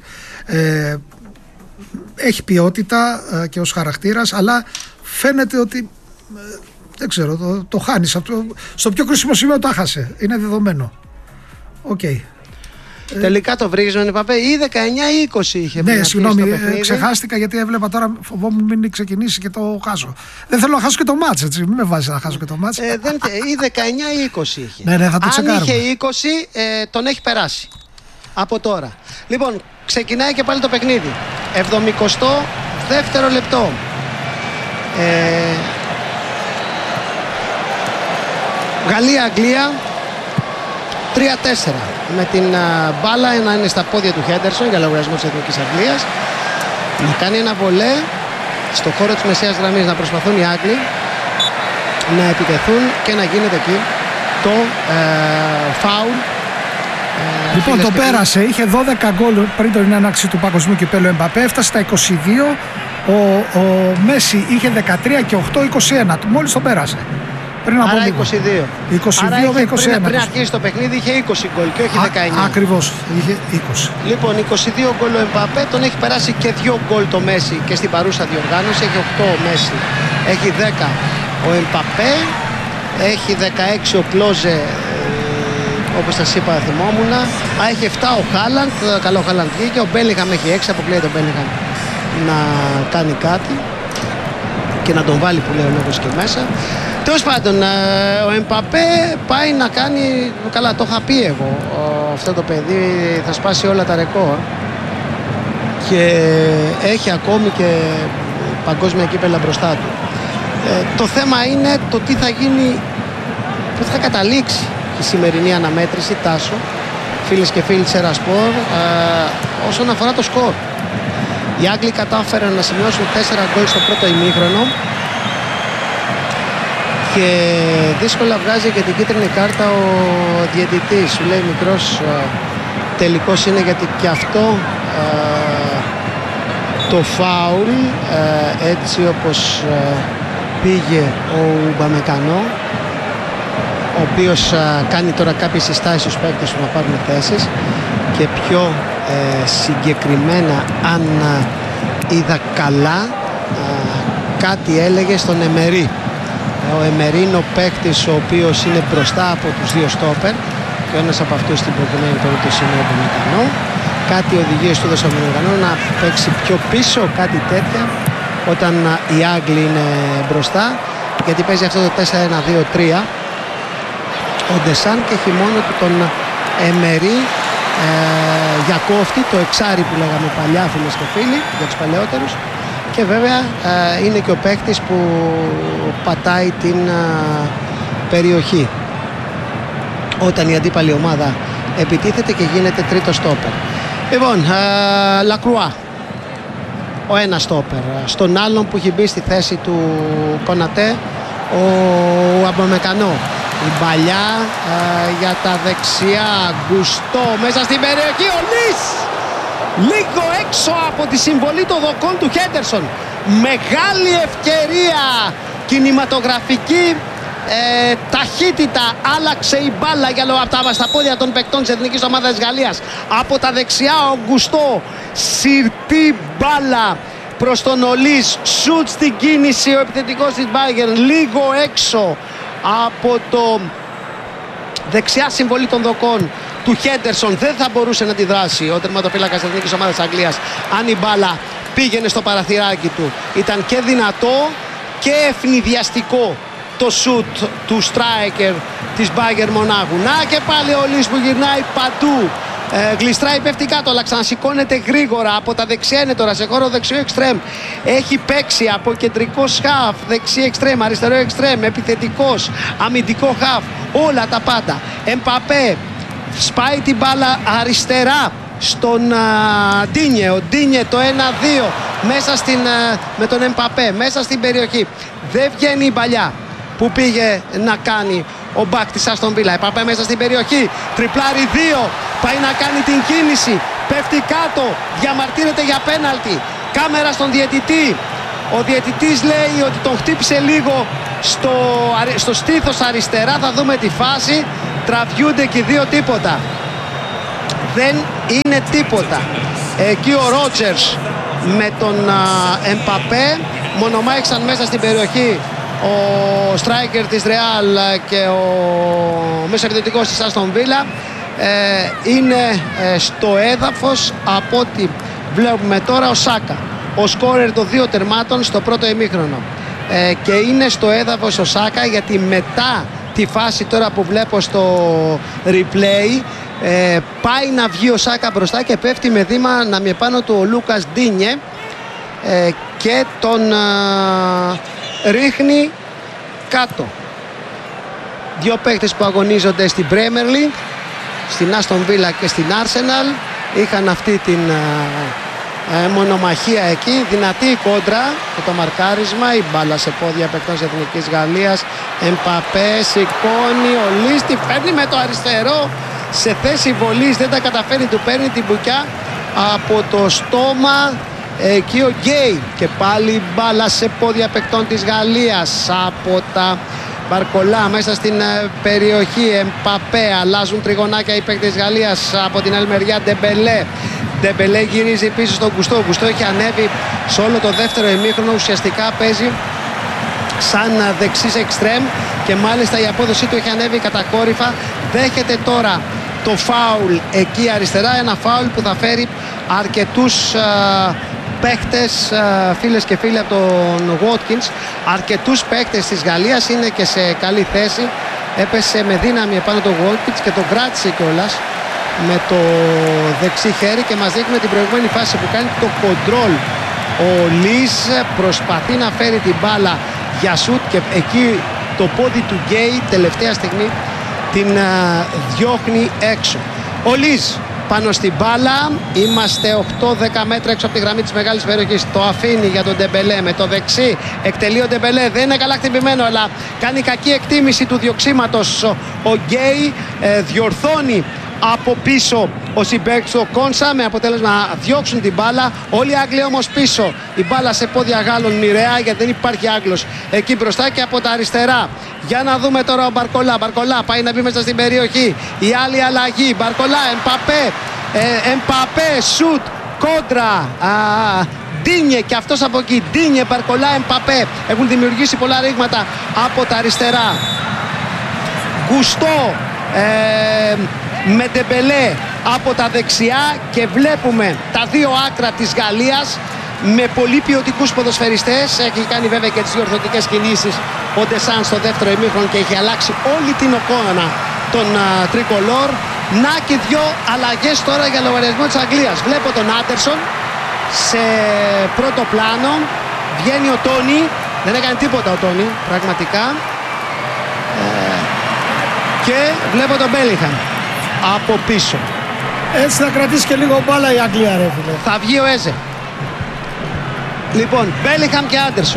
[SPEAKER 1] Έχει ποιότητα και ως χαρακτήρας, αλλά φαίνεται ότι δεν ξέρω, το χάνει. Στο πιο κρίσιμο σημείο το έχασε. Είναι δεδομένο.
[SPEAKER 2] Τελικά το βρήκες με τον Εμπαπέ ή 19-20 είχε.
[SPEAKER 1] Ναι, συγγνώμη, ξεχάστηκα γιατί έβλεπα τώρα, φοβόμουν μην ξεκινήσει και το χάσω. Δεν θέλω να χάσω και το μάτς, έτσι. Μην με βάζεις να χάσω και το μάτς.
[SPEAKER 2] Ή 19-20 είχε.
[SPEAKER 1] Ναι, θα το τσεκάρουμε.
[SPEAKER 2] Αν είχε 20, τον έχει περάσει. Από τώρα. Λοιπόν, ξεκινάει και πάλι το παιχνίδι. 72ο λεπτό. Γαλλία-Αγγλία 3-4 με την μπάλα να είναι στα πόδια του Χέντερσον για λογαριασμό της Εθνικής Αγγλίας, να κάνει ένα βολέ στο χώρο της μεσαίας γραμμής, να προσπαθούν οι Άγγλοι να επιτεθούν και να γίνεται εκεί το φάουλ.
[SPEAKER 1] Λοιπόν, το πέρασε, είχε 12 γκολ πριν την έναρξη του παγκοσμίου κυπέλλου Εμπαπέ, έφτασε στα 22. Ο Μέση είχε 13 και 8-21, μόλις το πέρασε. Πριν από
[SPEAKER 2] άρα
[SPEAKER 1] λίγο.
[SPEAKER 2] 22.
[SPEAKER 1] 22 με 21.
[SPEAKER 2] Πριν αρχίσει το παιχνίδι είχε 20 γκολ και όχι 19.
[SPEAKER 1] Ακριβώς, είχε 20.
[SPEAKER 2] Λοιπόν, 22 γκολ ο Εμπαπέ, τον έχει περάσει και 2 γκολ το Μέση και στην παρούσα διοργάνωση. Έχει 8 ο Μέση, έχει 10 ο Εμπαπέ, έχει 16 ο Κλόζε, όπως σας είπα θυμόμουν. Έχει 7 ο Χάλαντ, καλό Χάλαντ βγήκε. Ο Μπέλιγχαμ έχει 6, αποκλείεται ο Μπέλιγχαμ να κάνει κάτι και να τον βάλει που λέει ο λόγος και μέσα. Τέλος πάντων, ο Εμπαπέ πάει να κάνει, καλά το είχα πει εγώ, αυτό το παιδί θα σπάσει όλα τα ρεκόρ και έχει ακόμη και παγκόσμια κύπελλα μπροστά του. Το θέμα είναι το τι θα γίνει, που θα καταλήξει η σημερινή αναμέτρηση, Τάσο, φίλες και φίλοι της Ερασπορ, όσον αφορά το σκορ. Οι Άγγλοι κατάφεραν να σημειώσουν 4 γκολ στο πρώτο ημίχρονο και δύσκολα βγάζει και την κίτρινη κάρτα ο διαιτητής. Σου λέει μικρός τελικός είναι, γιατί και αυτό το φάουλ έτσι όπως πήγε ο Ουμπαμεκανό, ο οποίος κάνει τώρα κάποιες συστάσεις στους παίκτες του να πάρουν θέσεις και πιο συγκεκριμένα, αν είδα καλά, κάτι έλεγε στον Εμερί. Ο Εμερί είναι ο παίκτης ο οποίος είναι μπροστά από τους δύο στόπερ και ένας από αυτούς στην προκειμένη περίπτωση είναι ο Ουμπαμεκανό. Κάτι οδηγίες του έδωσε ο Ουμπαμεκανό να παίξει πιο πίσω, κάτι τέτοια, όταν οι Άγγλοι είναι μπροστά, γιατί παίζει αυτό το 4-1-2-3 ο Ντεσάν και έχει μόνο του τον Εμερί για κόφτη, το εξάρι που λέγαμε παλιά, φίλες και φίλοι, για τους παλαιότερους, και βέβαια είναι και ο παίκτης που πατάει την περιοχή όταν η αντίπαλη ομάδα επιτίθεται και γίνεται τρίτο στόπερ. Λοιπόν, Λακρουά, ο ένας στόπερ, στον άλλον που έχει μπει στη θέση του Κονατέ, ο Αμπαμεκανό. Η παλιά για τα δεξιά, Γκουστό μέσα στην περιοχή, ο Λις λίγο έξω από τη συμβολή των δοκών του Χέντερσον. Μεγάλη ευκαιρία κινηματογραφική, ταχύτητα, άλλαξε η μπάλα για από τα πόδια των παικτών της εθνικής ομάδας Γαλλίας. Από τα δεξιά ο Γκουστό, συρτή μπάλα προς τον Ολίς, σουτ στην κίνηση ο επιθετικός της Bayern, λίγο έξω από το δεξιά συμβολή των δοκών του Χέντερσον. Δεν θα μπορούσε να τη δράσει ο τερματοφύλακας της εθνικής ομάδας Αγγλίας αν η μπάλα πήγαινε στο παραθυράκι του. Ήταν και δυνατό και ευνηδιαστικό το σουτ του striker της Bayern Μονάχου. Να και πάλι ο Λις που γυρνάει παντού, γλιστράει, πέφτει κάτω, αλλά ξανασηκώνεται γρήγορα. Από τα δεξιά είναι τώρα σε χώρο δεξιό εξτρέμ. Έχει παίξει από κεντρικό χαφ, δεξί εξτρέμ, αριστερό εξτρέμ, επιθετικός, αμυντικό χαφ, όλα τα πάντα. Εμπαπέ σπάει την μπάλα αριστερά στον Ντίνιε. Ο Ντίνιε το 1-2 μέσα με τον Εμπαπέ μέσα στην περιοχή. Δεν βγαίνει η παλιά που πήγε να κάνει ο μπακ της Άστον Βίλα. Εμπαπέ μέσα στην περιοχή, τριπλάρι 2, πάει να κάνει την κίνηση, πέφτει κάτω, διαμαρτύρεται για πέναλτι. Κάμερα στον διαιτητή. Ο διαιτητής λέει ότι τον χτύπησε λίγο στο στήθος αριστερά. Θα δούμε τη φάση. Τραβιούνται και οι δύο, τίποτα. Δεν είναι τίποτα. Εκεί ο Ρότζερς με τον Εμπαπέ μονομάχησαν μέσα στην περιοχή ο striker της Ρεάλ και ο μεσοεπιθετικός της Άστον Βίλα. είναι στο έδαφος από ό,τι βλέπουμε τώρα ο Σάκα, ο σκόρερ των 2 τερμάτων στο πρώτο ημίχρονο, και είναι στο έδαφος ο Σάκα γιατί μετά τη φάση τώρα που βλέπω στο replay πάει να βγει ο Σάκα μπροστά και πέφτει με δήμα να μη πάνω του ο Λούκας Ντίνιε και τον ρίχνει κάτω. 2 παίκτες που αγωνίζονται στην Premier League, στην Άστον Βίλα και στην Arsenal, είχαν αυτή την μονομαχία εκεί. Δυνατή η κόντρα και το μαρκάρισμα, η μπάλα σε πόδια παικτών της Εθνικής Γαλλίας. Εμπαπέ σηκώνει, ο Λις τη φέρνει με το αριστερό σε θέση βολής, δεν τα καταφέρει, του παίρνει την μπουκιά από το στόμα εκεί ο Γκέι, και πάλι μπάλα σε πόδια παικτών της Γαλλίας από τα Μπαρκολά μέσα στην περιοχή. Εμπαπέ, αλλάζουν τριγωνάκια οι παίκτες της Γαλλίας από την άλλη μεριά. Ντεμπελέ γυρίζει πίσω στον Γκουστό. Ο Γκουστό έχει ανέβει σε όλο το δεύτερο ημίχρονο, ουσιαστικά παίζει σαν δεξής εξτρέμ και μάλιστα η απόδοσή του έχει ανέβει κατακόρυφα. Δέχεται τώρα το φάουλ εκεί αριστερά, ένα φάουλ που θα φέρει αρκετούς παίχτες, φίλες και φίλοι, από τον Watkins. Αρκετούς παίχτες της Γαλλίας, είναι και σε καλή θέση. Έπεσε με δύναμη επάνω το Watkins και τον κράτησε κιόλας με το δεξί χέρι, και μας δείχνει την προηγούμενη φάση που κάνει το κοντρόλ. Ο Λις προσπαθεί να φέρει την μπάλα για σουτ και εκεί το πόδι του Γκέι τελευταία στιγμή την διώχνει έξω. Ο Λις πάνω στην μπάλα, είμαστε 8-10 μέτρα έξω από τη γραμμή της μεγάλης περιοχής. Το αφήνει για τον Ντεμπελέ με το δεξί, εκτελεί ο Ντεμπελέ, δεν είναι καλά χτυπημένο αλλά κάνει κακή εκτίμηση του διοξήματος ο Γκέι, διορθώνει από πίσω ο συμπαίκτης του Κόνσα με αποτέλεσμα να διώξουν την μπάλα. Όλοι οι Άγγλοι όμως πίσω, η μπάλα σε πόδια Γάλλων μοιραία γιατί δεν υπάρχει Άγγλος εκεί μπροστά. Και από τα αριστερά για να δούμε τώρα ο Μπαρκολά. Μπαρκολά πάει να μπει μέσα στην περιοχή, η άλλη αλλαγή. Μπαρκολά, Εμπαπέ, σουτ, κόντρα, Ντίνιε και αυτός από εκεί. Ντίνιε, Μπαρκολά, Εμπαπέ έχουν δημιουργήσει πολλά ρήγματα από τα αριστερά. Γκουστό με Ντεμπελέ από τα δεξιά, και βλέπουμε τα δύο άκρα της Γαλλίας με πολύ ποιοτικούς ποδοσφαιριστές. Έχει κάνει βέβαια και τις διορθωτικές κινήσεις ο Ντεσάν στο δεύτερο ημίχρονο και έχει αλλάξει όλη την εικόνα των τρικολόρ. Να και 2 αλλαγές τώρα για λογαριασμό της Αγγλίας. Βλέπω τον Άντερσον σε πρώτο πλάνο, βγαίνει ο Τόνι, δεν έκανε τίποτα ο Τόνι πραγματικά, και βλέπω τον Μπέλιγχαμ από πίσω.
[SPEAKER 1] Έτσι θα κρατήσει και λίγο μπάλα η Αγγλία, ρε φίλε.
[SPEAKER 2] Θα βγει ο Έζε. Λοιπόν, Μπέλιγχαμ και Άντερσον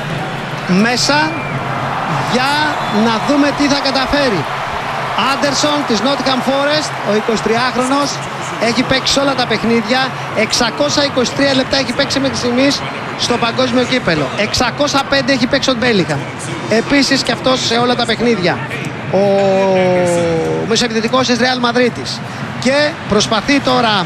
[SPEAKER 2] μέσα για να δούμε τι θα καταφέρει. Άντερσον της Nottingham Forest, ο 23χρονος, έχει παίξει όλα τα παιχνίδια. 623 λεπτά έχει παίξει μέχρι στιγμής στο παγκόσμιο κύπελο. 605 έχει παίξει ο Μπέλιγχαμ. Επίσης και αυτός σε όλα τα παιχνίδια. Ο μεσοεπιθετικός της Real Μαδρίτης. Και προσπαθεί τώρα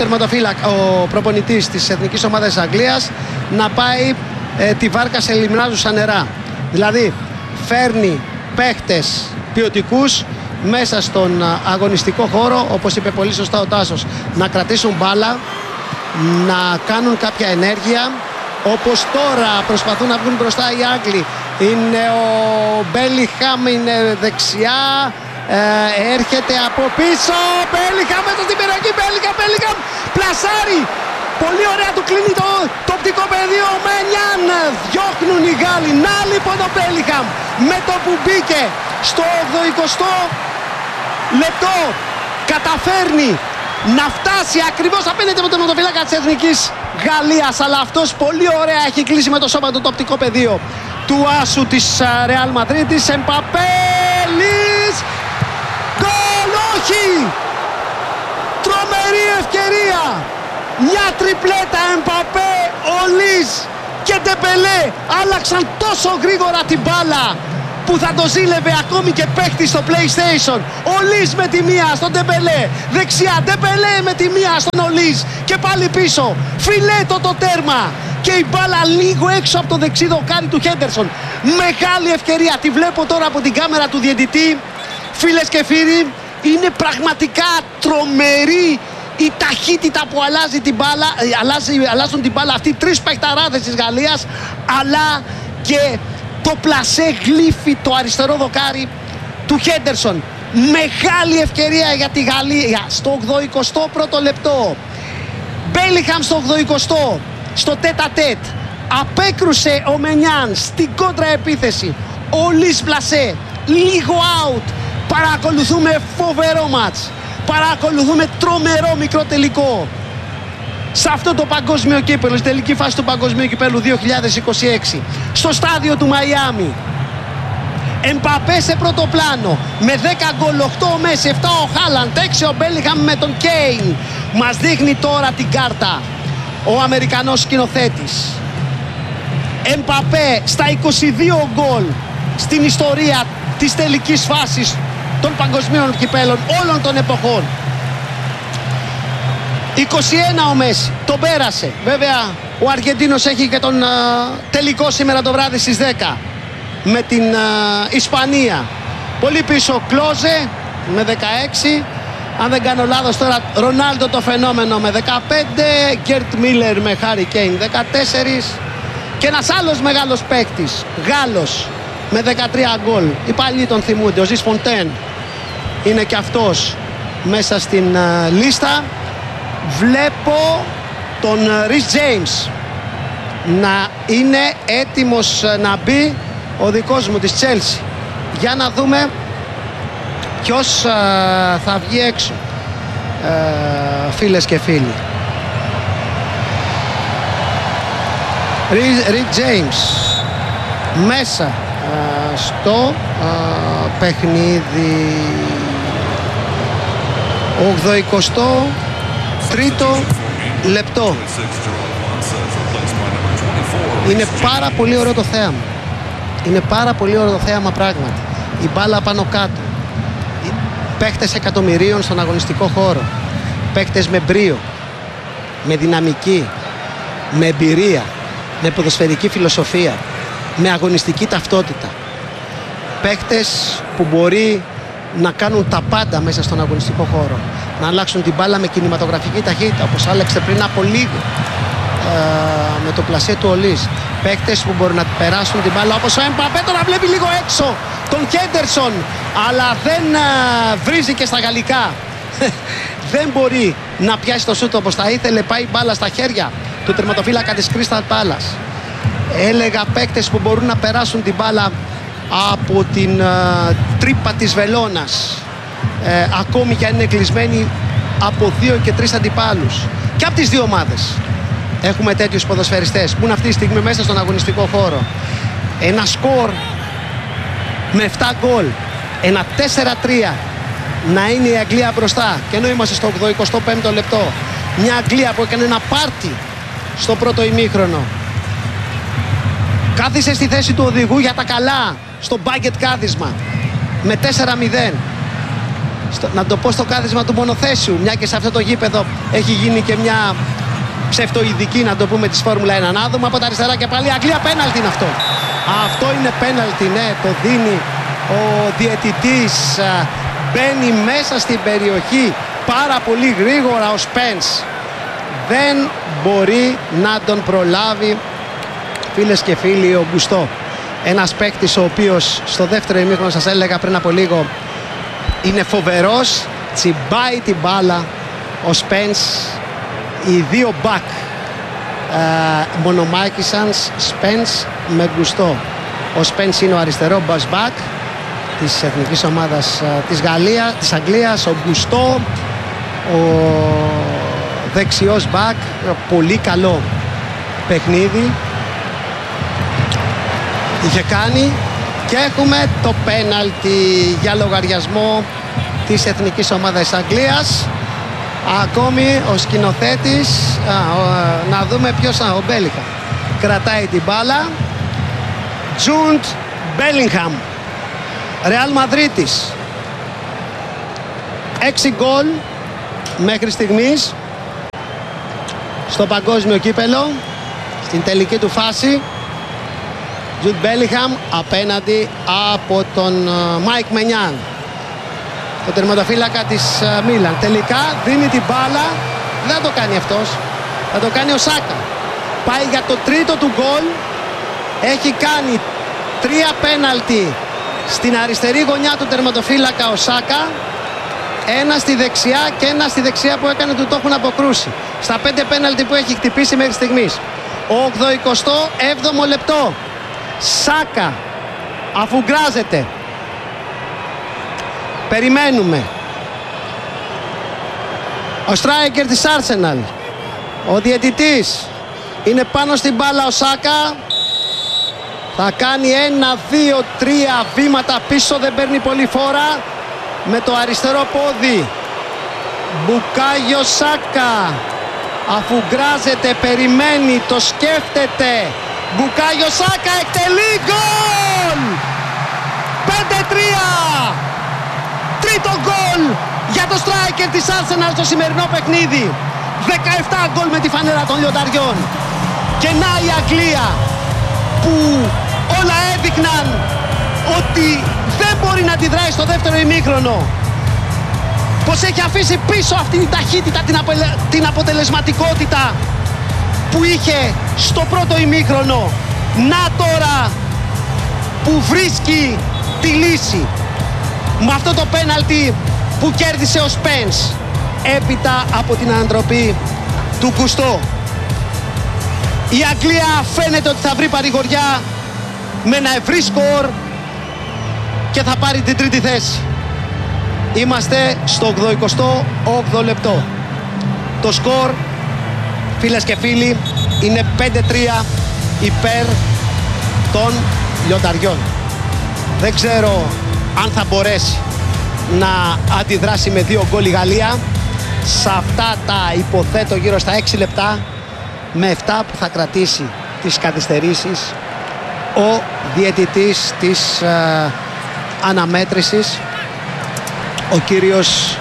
[SPEAKER 2] ο προπονητής της εθνικής ομάδας της Αγγλίας να πάει τη βάρκα σε λιμνάζουσα νερά. Δηλαδή φέρνει παίχτες ποιοτικούς μέσα στον αγωνιστικό χώρο, όπως είπε πολύ σωστά ο Τάσος, να κρατήσουν μπάλα, να κάνουν κάποια ενέργεια, όπως τώρα προσπαθούν να βγουν μπροστά οι Άγγλοι. Είναι ο Μπέλιγχαμ, είναι δεξιά, έρχεται από πίσω, Μπέλιγχαμ μέσα στην περιοχή, Μπέλιγχαμ πλασάρει, πολύ ωραία, του κλείνει το οπτικό πεδίο, Μένιαν, διώχνουν οι Γάλλοι. Να λοιπόν ο Μπέλιγχαμ με το που μπήκε στο 80ο λεπτό καταφέρνει να φτάσει ακριβώς απέναντι από τον τερματοφύλακα της Εθνικής Γαλλίας, αλλά αυτός πολύ ωραία έχει κλείσει με το σώμα του το οπτικό πεδίο του άσου της Real Μαδρίτης. Εμπαπέ, Λις, γκολ, όχι! Τρομερή ευκαιρία! Μια τριπλέτα, Εμπαπέ, ο Λις και Ντεμπελέ άλλαξαν τόσο γρήγορα την μπάλα που θα το ζήλευε ακόμη και παίχτη στο PlayStation. Ο Λις με τη μία στον Ντεμπελέ, δεξιά Ντεμπελέ με τη μία στον Λις και πάλι πίσω. Φιλέτο το τέρμα και η μπάλα λίγο έξω από το δεξί δοκάρι του Χέντερσον. Μεγάλη ευκαιρία, τη βλέπω τώρα από την κάμερα του διαιτητή. Φίλες και φίλοι, Είναι πραγματικά τρομερή η ταχύτητα που αλλάζει την μπάλα, αλλάζουν την μπάλα αυτοί οι τρεις παιχταράδες της Γαλλίας, αλλά και το πλασέ γλύφει το αριστερό δοκάρι του Χέντερσον. Μεγάλη ευκαιρία για τη Γαλλία στο 81ο λεπτό. Μπέλιγχαμ στο 80ο, στο τέτα-τέτ. Απέκρουσε ο Μενιάν στην κόντρα επίθεση. Ο Λις Πλασέ, λίγο out. Παρακολουθούμε φοβερό μάτς. Παρακολουθούμε τρομερό μικρό τελικό. Σε αυτό το παγκόσμιο κύπελλο, στην τελική φάση του παγκοσμίου κυπέλλου 2026. Στο στάδιο του Μαϊάμι. Εμπαπέ σε πρώτο πλάνο. Με 10 γκολ, 8 ο Μέση, 7 ο Χάλαντ, 6 ο Μπέλιγχαμ με τον Κέιν. Μας δείχνει τώρα την κάρτα ο Αμερικανός σκηνοθέτης. Εμπαπέ στα 22 γκολ στην ιστορία της τελικής φάσης των παγκοσμίων κυπέλλων όλων των εποχών. 21 ο Μέση, τον πέρασε. Βέβαια ο Αργεντίνος έχει και τον τελικό σήμερα το βράδυ στις 10 με την Ισπανία. Πολύ πίσω Κλόζε με 16. Αν δεν κάνω λάθος τώρα, Ρονάλντο το φαινόμενο με 15, Γκέρτ Μίλλερ με Χάρι Κέιν 14 και ένας άλλος μεγάλος παίκτης, Γάλλος, με 13 γκολ. Οι παλιοί τον θυμούνται, ο Ζις Φοντέν είναι και αυτός μέσα στην λίστα. Βλέπω τον Ρίς Τζέιμς να είναι έτοιμος να μπει, ο δικός μου της Chelsea. Για να δούμε ποιος θα βγει έξω, φίλες και φίλοι. Ρίς Τζέιμς μέσα στο παιχνίδι. 83ο λεπτό. Είναι πάρα πολύ ωραίο το θέαμα. Είναι πάρα πολύ ωραίο το θέαμα πράγματι. Η μπάλα πάνω κάτω. Παίχτες εκατομμυρίων στον αγωνιστικό χώρο. Παίχτες με μπρίο, με δυναμική, με εμπειρία, με ποδοσφαιρική φιλοσοφία, με αγωνιστική ταυτότητα. Παίχτες που μπορεί να κάνουν τα πάντα μέσα στον αγωνιστικό χώρο. Να αλλάξουν την μπάλα με κινηματογραφική ταχύτητα, όπως άλλαξε πριν από λίγο με το πλασέ του Ολής. Παίκτες που μπορούν να περάσουν την μπάλα, όπως ο Εμπαπέ τώρα βλέπει λίγο έξω τον Χέντερσον, αλλά δεν βρίζει και στα γαλλικά. Δεν μπορεί να πιάσει το σούτ όπως θα ήθελε. Πάει μπάλα στα χέρια του τερματοφύλακα της Crystal Palace. Έλεγα παίκτες που μπορούν να περάσουν την μπάλα από την τρύπα της βελόνας, ακόμη και αν είναι κλεισμένοι από 2 και 3 αντιπάλους. Και από τις δύο ομάδες έχουμε τέτοιους ποδοσφαιριστές που είναι αυτή τη στιγμή μέσα στον αγωνιστικό χώρο. Ένα σκορ με 7 γκολ, ένα 4-3, να είναι η Αγγλία μπροστά, και ενώ είμαστε στο 85ο λεπτό. Μια Αγγλία που έκανε ένα πάρτι στο πρώτο ημίχρονο, κάθισε στη θέση του οδηγού για τα καλά στο μπάγκετ κάθισμα με 4-0. Να το πω, στο κάθισμα του μονοθέσιου, μια και σε αυτό το γήπεδο έχει γίνει και μια ψευτοειδική, να το πούμε, της Φόρμουλα 1. Να δούμε από τα αριστερά και πάλι Αγγλία, πέναλτι είναι αυτό. Αυτό είναι πέναλτι, ναι, το δίνει ο διαιτητής. Μπαίνει μέσα στην περιοχή πάρα πολύ γρήγορα ο Σπένς. Δεν μπορεί να τον προλάβει, φίλες και φίλοι, ο Γκουστό. Ένας παίκτης ο οποίος στο δεύτερο ημίχρονο, σας έλεγα πριν από λίγο, είναι φοβερός, τσιμπάει την μπάλα. Ο Σπένς, οι δύο μπακ μονομάκησαν, Σπένς με Γκουστό. Ο Σπένς είναι ο αριστερό μπακ της εθνικής ομάδας της Αγγλίας. Ο Γκουστό, ο δεξιός μπακ. Πολύ καλό παιχνίδι είχε κάνει. Και έχουμε το πέναλτι για λογαριασμό της εθνικής ομάδας της Αγγλίας. Ακόμη ο σκηνοθέτης, να δούμε ποιος, ο Μπέλιγχαμ κρατάει την μπάλα. Τζούντ Μπέλιγχαμ, Ρεάλ Μαδρίτης, 6 γκολ μέχρι στιγμής στο παγκόσμιο κύπελλο, στην τελική του φάση. Τζουντ Μπέλιγχαμ απέναντι από τον Μάικ Μενιάν. το τερματοφύλακα της Μίλαν. Τελικά δίνει την μπάλα, δεν θα το κάνει αυτός, θα το κάνει ο Σάκα. Πάει για το τρίτο του γκολ. Έχει κάνει 3 πέναλτι στην αριστερή γωνιά του τερματοφύλακα ο Σάκα. Ένα στη δεξιά και ένα στη δεξιά που έκανε του το έχουν αποκρούσει. Στα 5 πέναλτι που έχει χτυπήσει μέχρι στιγμής. 87ο λεπτό. Σάκα αφού γκράζεται. Περιμένουμε. Ο striker της Arsenal, ο διαιτητής, είναι πάνω στην μπάλα. Ο Σάκα θα κάνει 1, 2, 3 βήματα πίσω, δεν παίρνει πολύ φόρα. Με το αριστερό πόδι Μπουκάγιο Σάκα, αφού γκράζεται, περιμένει, το σκέφτεται. Μπουκάγιο Σάκα εκτελεί γκολ! 5-3! Τρίτο γκολ για το striker της Arsenal στο σημερινό παιχνίδι. 17 γκολ με τη φανέλα των λιονταριών. Και να η Αγγλία που όλα έδειχναν ότι δεν μπορεί να αντιδράσει στο δεύτερο ημίχρονο. Πως έχει αφήσει πίσω αυτή την ταχύτητα, την αποτελεσματικότητα που είχε στο πρώτο ημίχρονο. Να τώρα που βρίσκει τη λύση με αυτό το πέναλτι που κέρδισε ο Σπένς έπειτα από την ανατροπή του Κουστό. Η Αγγλία φαίνεται ότι θα βρει παρηγοριά με ένα ευρύ σκορ και θα πάρει την τρίτη θέση. Είμαστε στο 88ο λεπτό. Το σκορ, φίλες και φίλοι, είναι 5-3 υπέρ των λιονταριών. Δεν ξέρω αν θα μπορέσει να αντιδράσει με 2 γκολ η Γαλλία σε αυτά τα, υποθέτω, γύρω στα 6 λεπτά, με 7 που θα κρατήσει τις καθυστερήσεις ο διαιτητής της αναμέτρησης, ο κύριος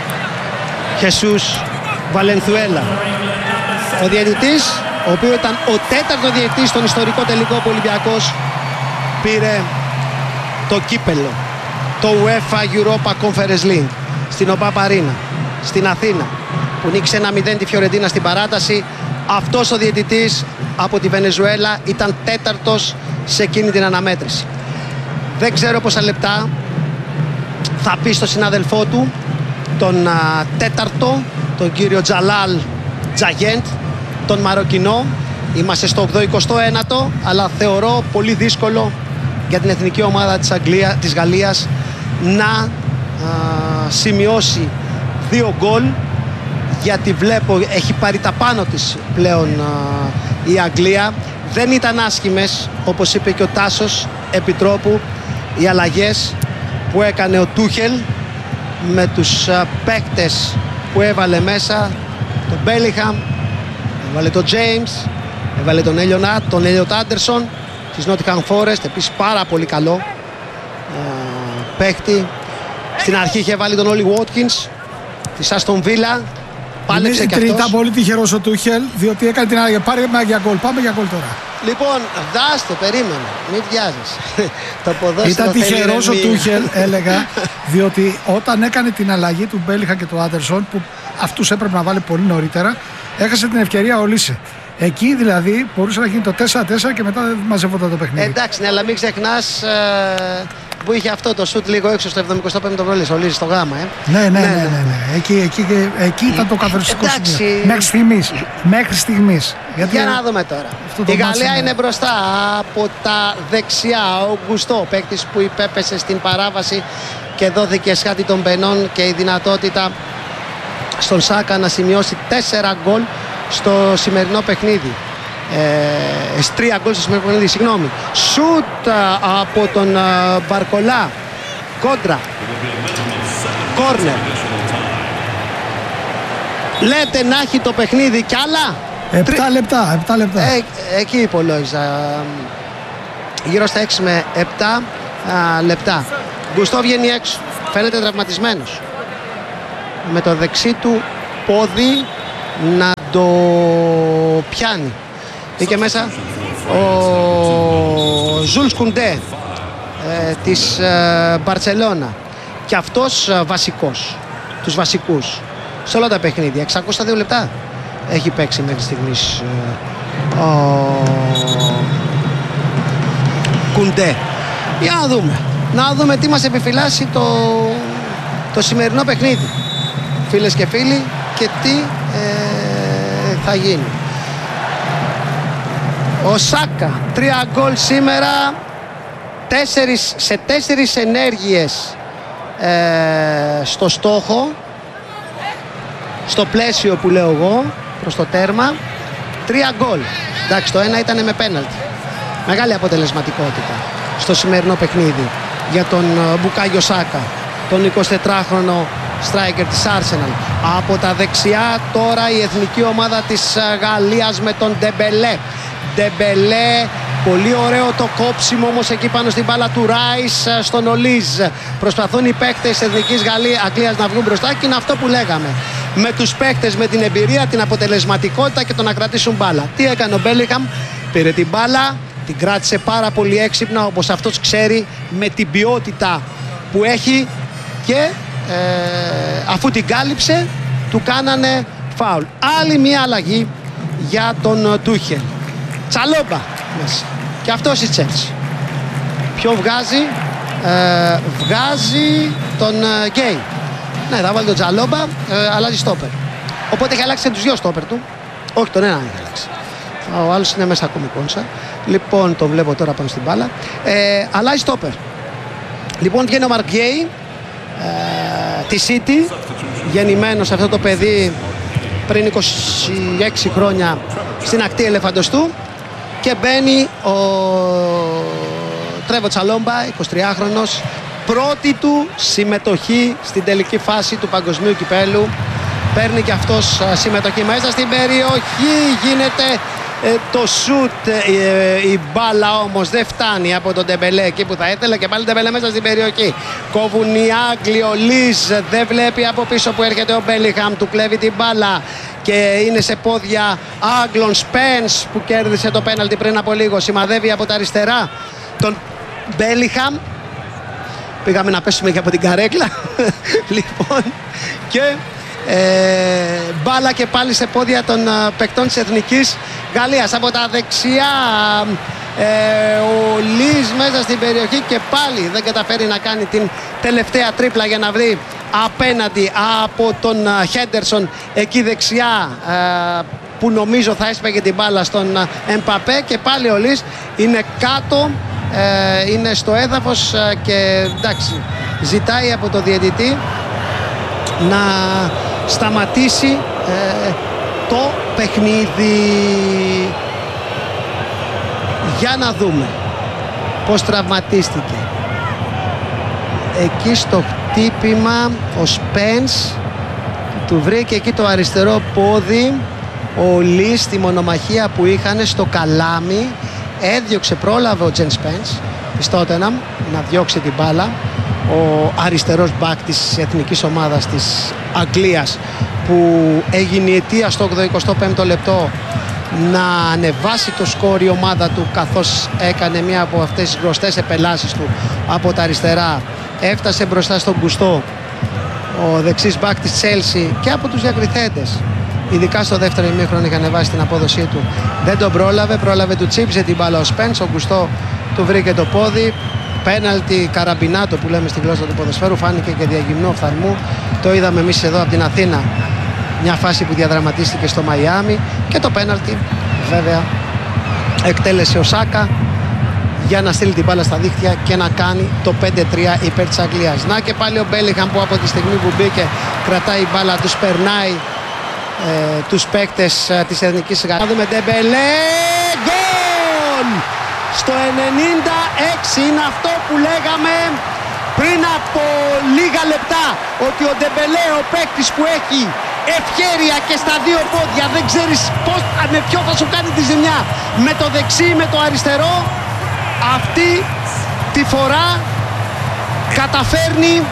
[SPEAKER 2] Χεσούς Βαλενθουέλα. Ο διαιτητής, ο οποίος ήταν ο 4ο διαιτητής στον ιστορικό τελικό που ο Ολυμπιακός πήρε το κύπελο, το UEFA Europa Conference League, στην ΟΠΑΠ Αρίνα, στην Αθήνα, που νίκησε 1-0 τη Φιωρεντίνα στην παράταση. Αυτός ο διαιτητής από τη Βενεζουέλα ήταν 4ος σε εκείνη την αναμέτρηση. Δεν ξέρω πόσα λεπτά θα πει στο συνάδελφό του, τον 4ο, τον κύριο Τζαλάλ Τζαγέντ, τον Μαροκινό. Είμαστε στο 89ο, αλλά θεωρώ πολύ δύσκολο για την εθνική ομάδα της Γαλλίας να σημειώσει 2 γκολ, γιατί βλέπω έχει πάρει τα πάνω της πλέον η Αγγλία. Δεν ήταν άσχημες, όπως είπε και ο Τάσος Επιτρόπου, οι αλλαγές που έκανε ο Τούχελ με τους παίκτες που έβαλε μέσα, τον Μπέλιχαμ, έβαλε τον Τζέιμς, έβαλε τον Έλιοτ Άντερσον της Νότιχαμ Φόρεστ, επίσης πάρα πολύ καλό παίκτη. Στην αρχή είχε βάλει τον Όλι Βότκινς της Άστον Βίλα. Πάλεψε και αυτός. Ήταν
[SPEAKER 1] πολύ τυχερός ο Τούχελ, διότι έκανε την αλλαγή. Πάρε για γκολ, πάμε για γκολ τώρα.
[SPEAKER 2] Λοιπόν, δάστε, περίμενε, μην βιάζεις.
[SPEAKER 1] Ήταν τυχερός ο Τούχελ, έλεγα, διότι όταν έκανε την αλλαγή του Μπέλιχα και του Άντερσον, που αυτούς έπρεπε να βάλει πολύ νωρίτερα, έχασε την ευκαιρία ο Λίσε. Εκεί δηλαδή μπορούσε να γίνει το 4-4 και μετά δεν μαζεύονταν το παιχνίδι.
[SPEAKER 2] Εντάξει, ναι, αλλά μην ξεχνάς που είχε αυτό το σουτ λίγο έξω στο 75ο βρόλι, ο Λίσης στο γάμα.
[SPEAKER 1] Ναι. Εκεί ήταν το καθοριστικό σημείο. Μέχρι στιγμής.
[SPEAKER 2] Γιατί για να δούμε τώρα. Η Γαλλία είναι μπροστά από τα δεξιά. Ο Γκουστό, παίκτης που υπέπεσε στην παράβαση και δόθηκε σχάτη των πενών και η δυνατότητα στον Σάκα να σημειώσει 4 γκολ στο σημερινό παιχνίδι. 3 γκολ στο σημερινό παιχνίδι, συγγνώμη. Σουτ από τον Μπαρκολά, κόντρα, κόρνερ. Λέτε να έχει το παιχνίδι κι άλλα
[SPEAKER 1] 7 λεπτά.
[SPEAKER 2] Εκεί υπολόγιζα, γύρω στα 6 με 7 λεπτά. Γκουστό βγαίνει έξω, φαίνεται τραυματισμένος, με το δεξί του πόδι να το πιάνει. Μπήκε μέσα ο Ζουλς Κουντέ της Μπαρτσελώνα. και αυτός βασικός, τους βασικούς σε όλα τα παιχνίδια. 602 λεπτά έχει παίξει μέχρι στιγμής ο Κουντέ. Για να δούμε τι μας επιφυλάσσει το σημερινό παιχνίδι, φίλες και φίλοι, και τι θα γίνει. Ο Σάκα, 3 γκολ σήμερα, 4 ενέργειες στο στόχο, στο πλαίσιο που λέω εγώ, προς το τέρμα. 3 γκολ. Εντάξει, το ένα ήταν με πέναλτι. Μεγάλη αποτελεσματικότητα στο σημερινό παιχνίδι για τον Μπουκάγιο Σάκα, τον 24χρονο striker της Arsenal. Από τα δεξιά τώρα η εθνική ομάδα της Γαλλίας με τον Ντεμπελέ. Ντεμπελέ, πολύ ωραίο το κόψιμο όμως εκεί πάνω στην μπάλα του Ράις στον Ολίζ. Προσπαθούν οι παίκτες της εθνικής Αγγλίας να βγουν μπροστά και είναι αυτό που λέγαμε. Με τους παίκτες, με την εμπειρία, την αποτελεσματικότητα και το να κρατήσουν μπάλα. Τι έκανε ο Μπέλιγχαμ? Πήρε την μπάλα, την κράτησε πάρα πολύ έξυπνα, όπως αυτός ξέρει, με την ποιότητα που έχει, και αφού την κάλυψε του κάνανε φάουλ. Άλλη μια αλλαγή για τον Τούχελ. Τσαλόμπα μέσα. Και αυτός η Τσέλσι. Ποιο βγάζει? Βγάζει τον Γκέι. Ναι, θα βάλει τον Τσαλόμπα, αλλάζει στόπερ. Οπότε έχει αλλάξει τους δύο στόπερ του. Όχι, τον ένα έχει αλλάξει. Ο άλλος είναι μέσα ακόμη κόνσα. Λοιπόν, το βλέπω τώρα πάνω στην μπάλα. Αλλάζει στόπερ. Λοιπόν, βγαίνει ο Μαρκ Γκέι τη City, γεννημένος αυτό το παιδί πριν 26 χρόνια στην ακτή Ελεφαντοστού, και μπαίνει ο Τρέβο Τσαλόμπα, 23χρονος, πρώτη του συμμετοχή στην τελική φάση του παγκοσμίου κυπέλου. Παίρνει και αυτός συμμετοχή μέσα στην περιοχή, γίνεται το σουτ, η μπάλα όμως δεν φτάνει από τον Ντεμπελέ εκεί που θα ήθελε, και πάλι Ντεμπελέ μέσα στην περιοχή. Κόβουν οι Άγγλοι, ο Λίζ δεν βλέπει από πίσω που έρχεται ο Μπέλιγχαμ, του κλέβει την μπάλα και είναι σε πόδια Άγγλων. Σπένς που κέρδισε το πέναλτι πριν από λίγο, σημαδεύει από τα αριστερά τον Μπέλιγχαμ. Πήγαμε να πέσουμε και από την καρέκλα. Λοιπόν, και μπάλα και πάλι σε πόδια των παικτών της εθνικής Γαλλίας. Από τα δεξιά ο Λις μέσα στην περιοχή και πάλι δεν καταφέρει να κάνει την τελευταία τρίπλα για να βρει απέναντι από τον Χέντερσον εκεί δεξιά, που νομίζω θα έσπαγε την μπάλα στον Εμπαπέ, και πάλι ο Λις είναι κάτω, είναι στο έδαφος και εντάξει, ζητάει από το διαιτητή να σταματήσει το παιχνίδι. Για να δούμε πως τραυματίστηκε. Εκεί στο χτύπημα ο Σπένς του βρήκε εκεί το αριστερό πόδι. Ο Λις στη μονομαχία που είχαν στο καλάμι έδιωξε, πρόλαβε ο Τζεν Σπένς της Τότεναμ να διώξει την μπάλα. Ο αριστερός μπακ της εθνικής ομάδας της Αγγλίας, που έγινε η αιτία στο 85ο λεπτό να ανεβάσει το σκορ η ομάδα του, καθώς έκανε μία από αυτές τις γνωστές επελάσεις του από τα αριστερά. Έφτασε μπροστά στον Γκουστό, ο δεξής μπακ της Chelsea, και από τους διακριθέντες, ειδικά στο δεύτερο ημίχρονο, είχε ανεβάσει την απόδοσή του. Δεν τον πρόλαβε, του τσίψε την μπάλα ο Σπένς, ο Γκουστό του βρήκε το πόδι. Πέναλτι καραμπινάτο που λέμε στη γλώσσα του ποδοσφαίρου, φάνηκε και διαγυμνό οφθαλμού. Το είδαμε εμείς εδώ από την Αθήνα, μια φάση που διαδραματίστηκε στο Μαϊάμι, και το πέναλτι βέβαια εκτέλεσε ο Σάκα για να στείλει την μπάλα στα δίχτυα και να κάνει το 5-3 υπέρ της Αγγλίας. Να και πάλι ο Μπέλιγχαμ που από τη στιγμή που μπήκε κρατάει η μπάλα, τους περνάει τους παίκτες της εθνικής Γαλλίας. Να δούμε Ντεμπελέ, γκολ! Στο 96 είναι αυτό που λέγαμε πριν από λίγα λεπτά, ότι ο Ντεμπελέ, ο παίκτης που έχει ευχέρεια και στα δύο πόδια, δεν ξέρεις πώς, με ποιο θα σου κάνει τη ζημιά, με το δεξί ή με το αριστερό, αυτή τη φορά καταφέρνει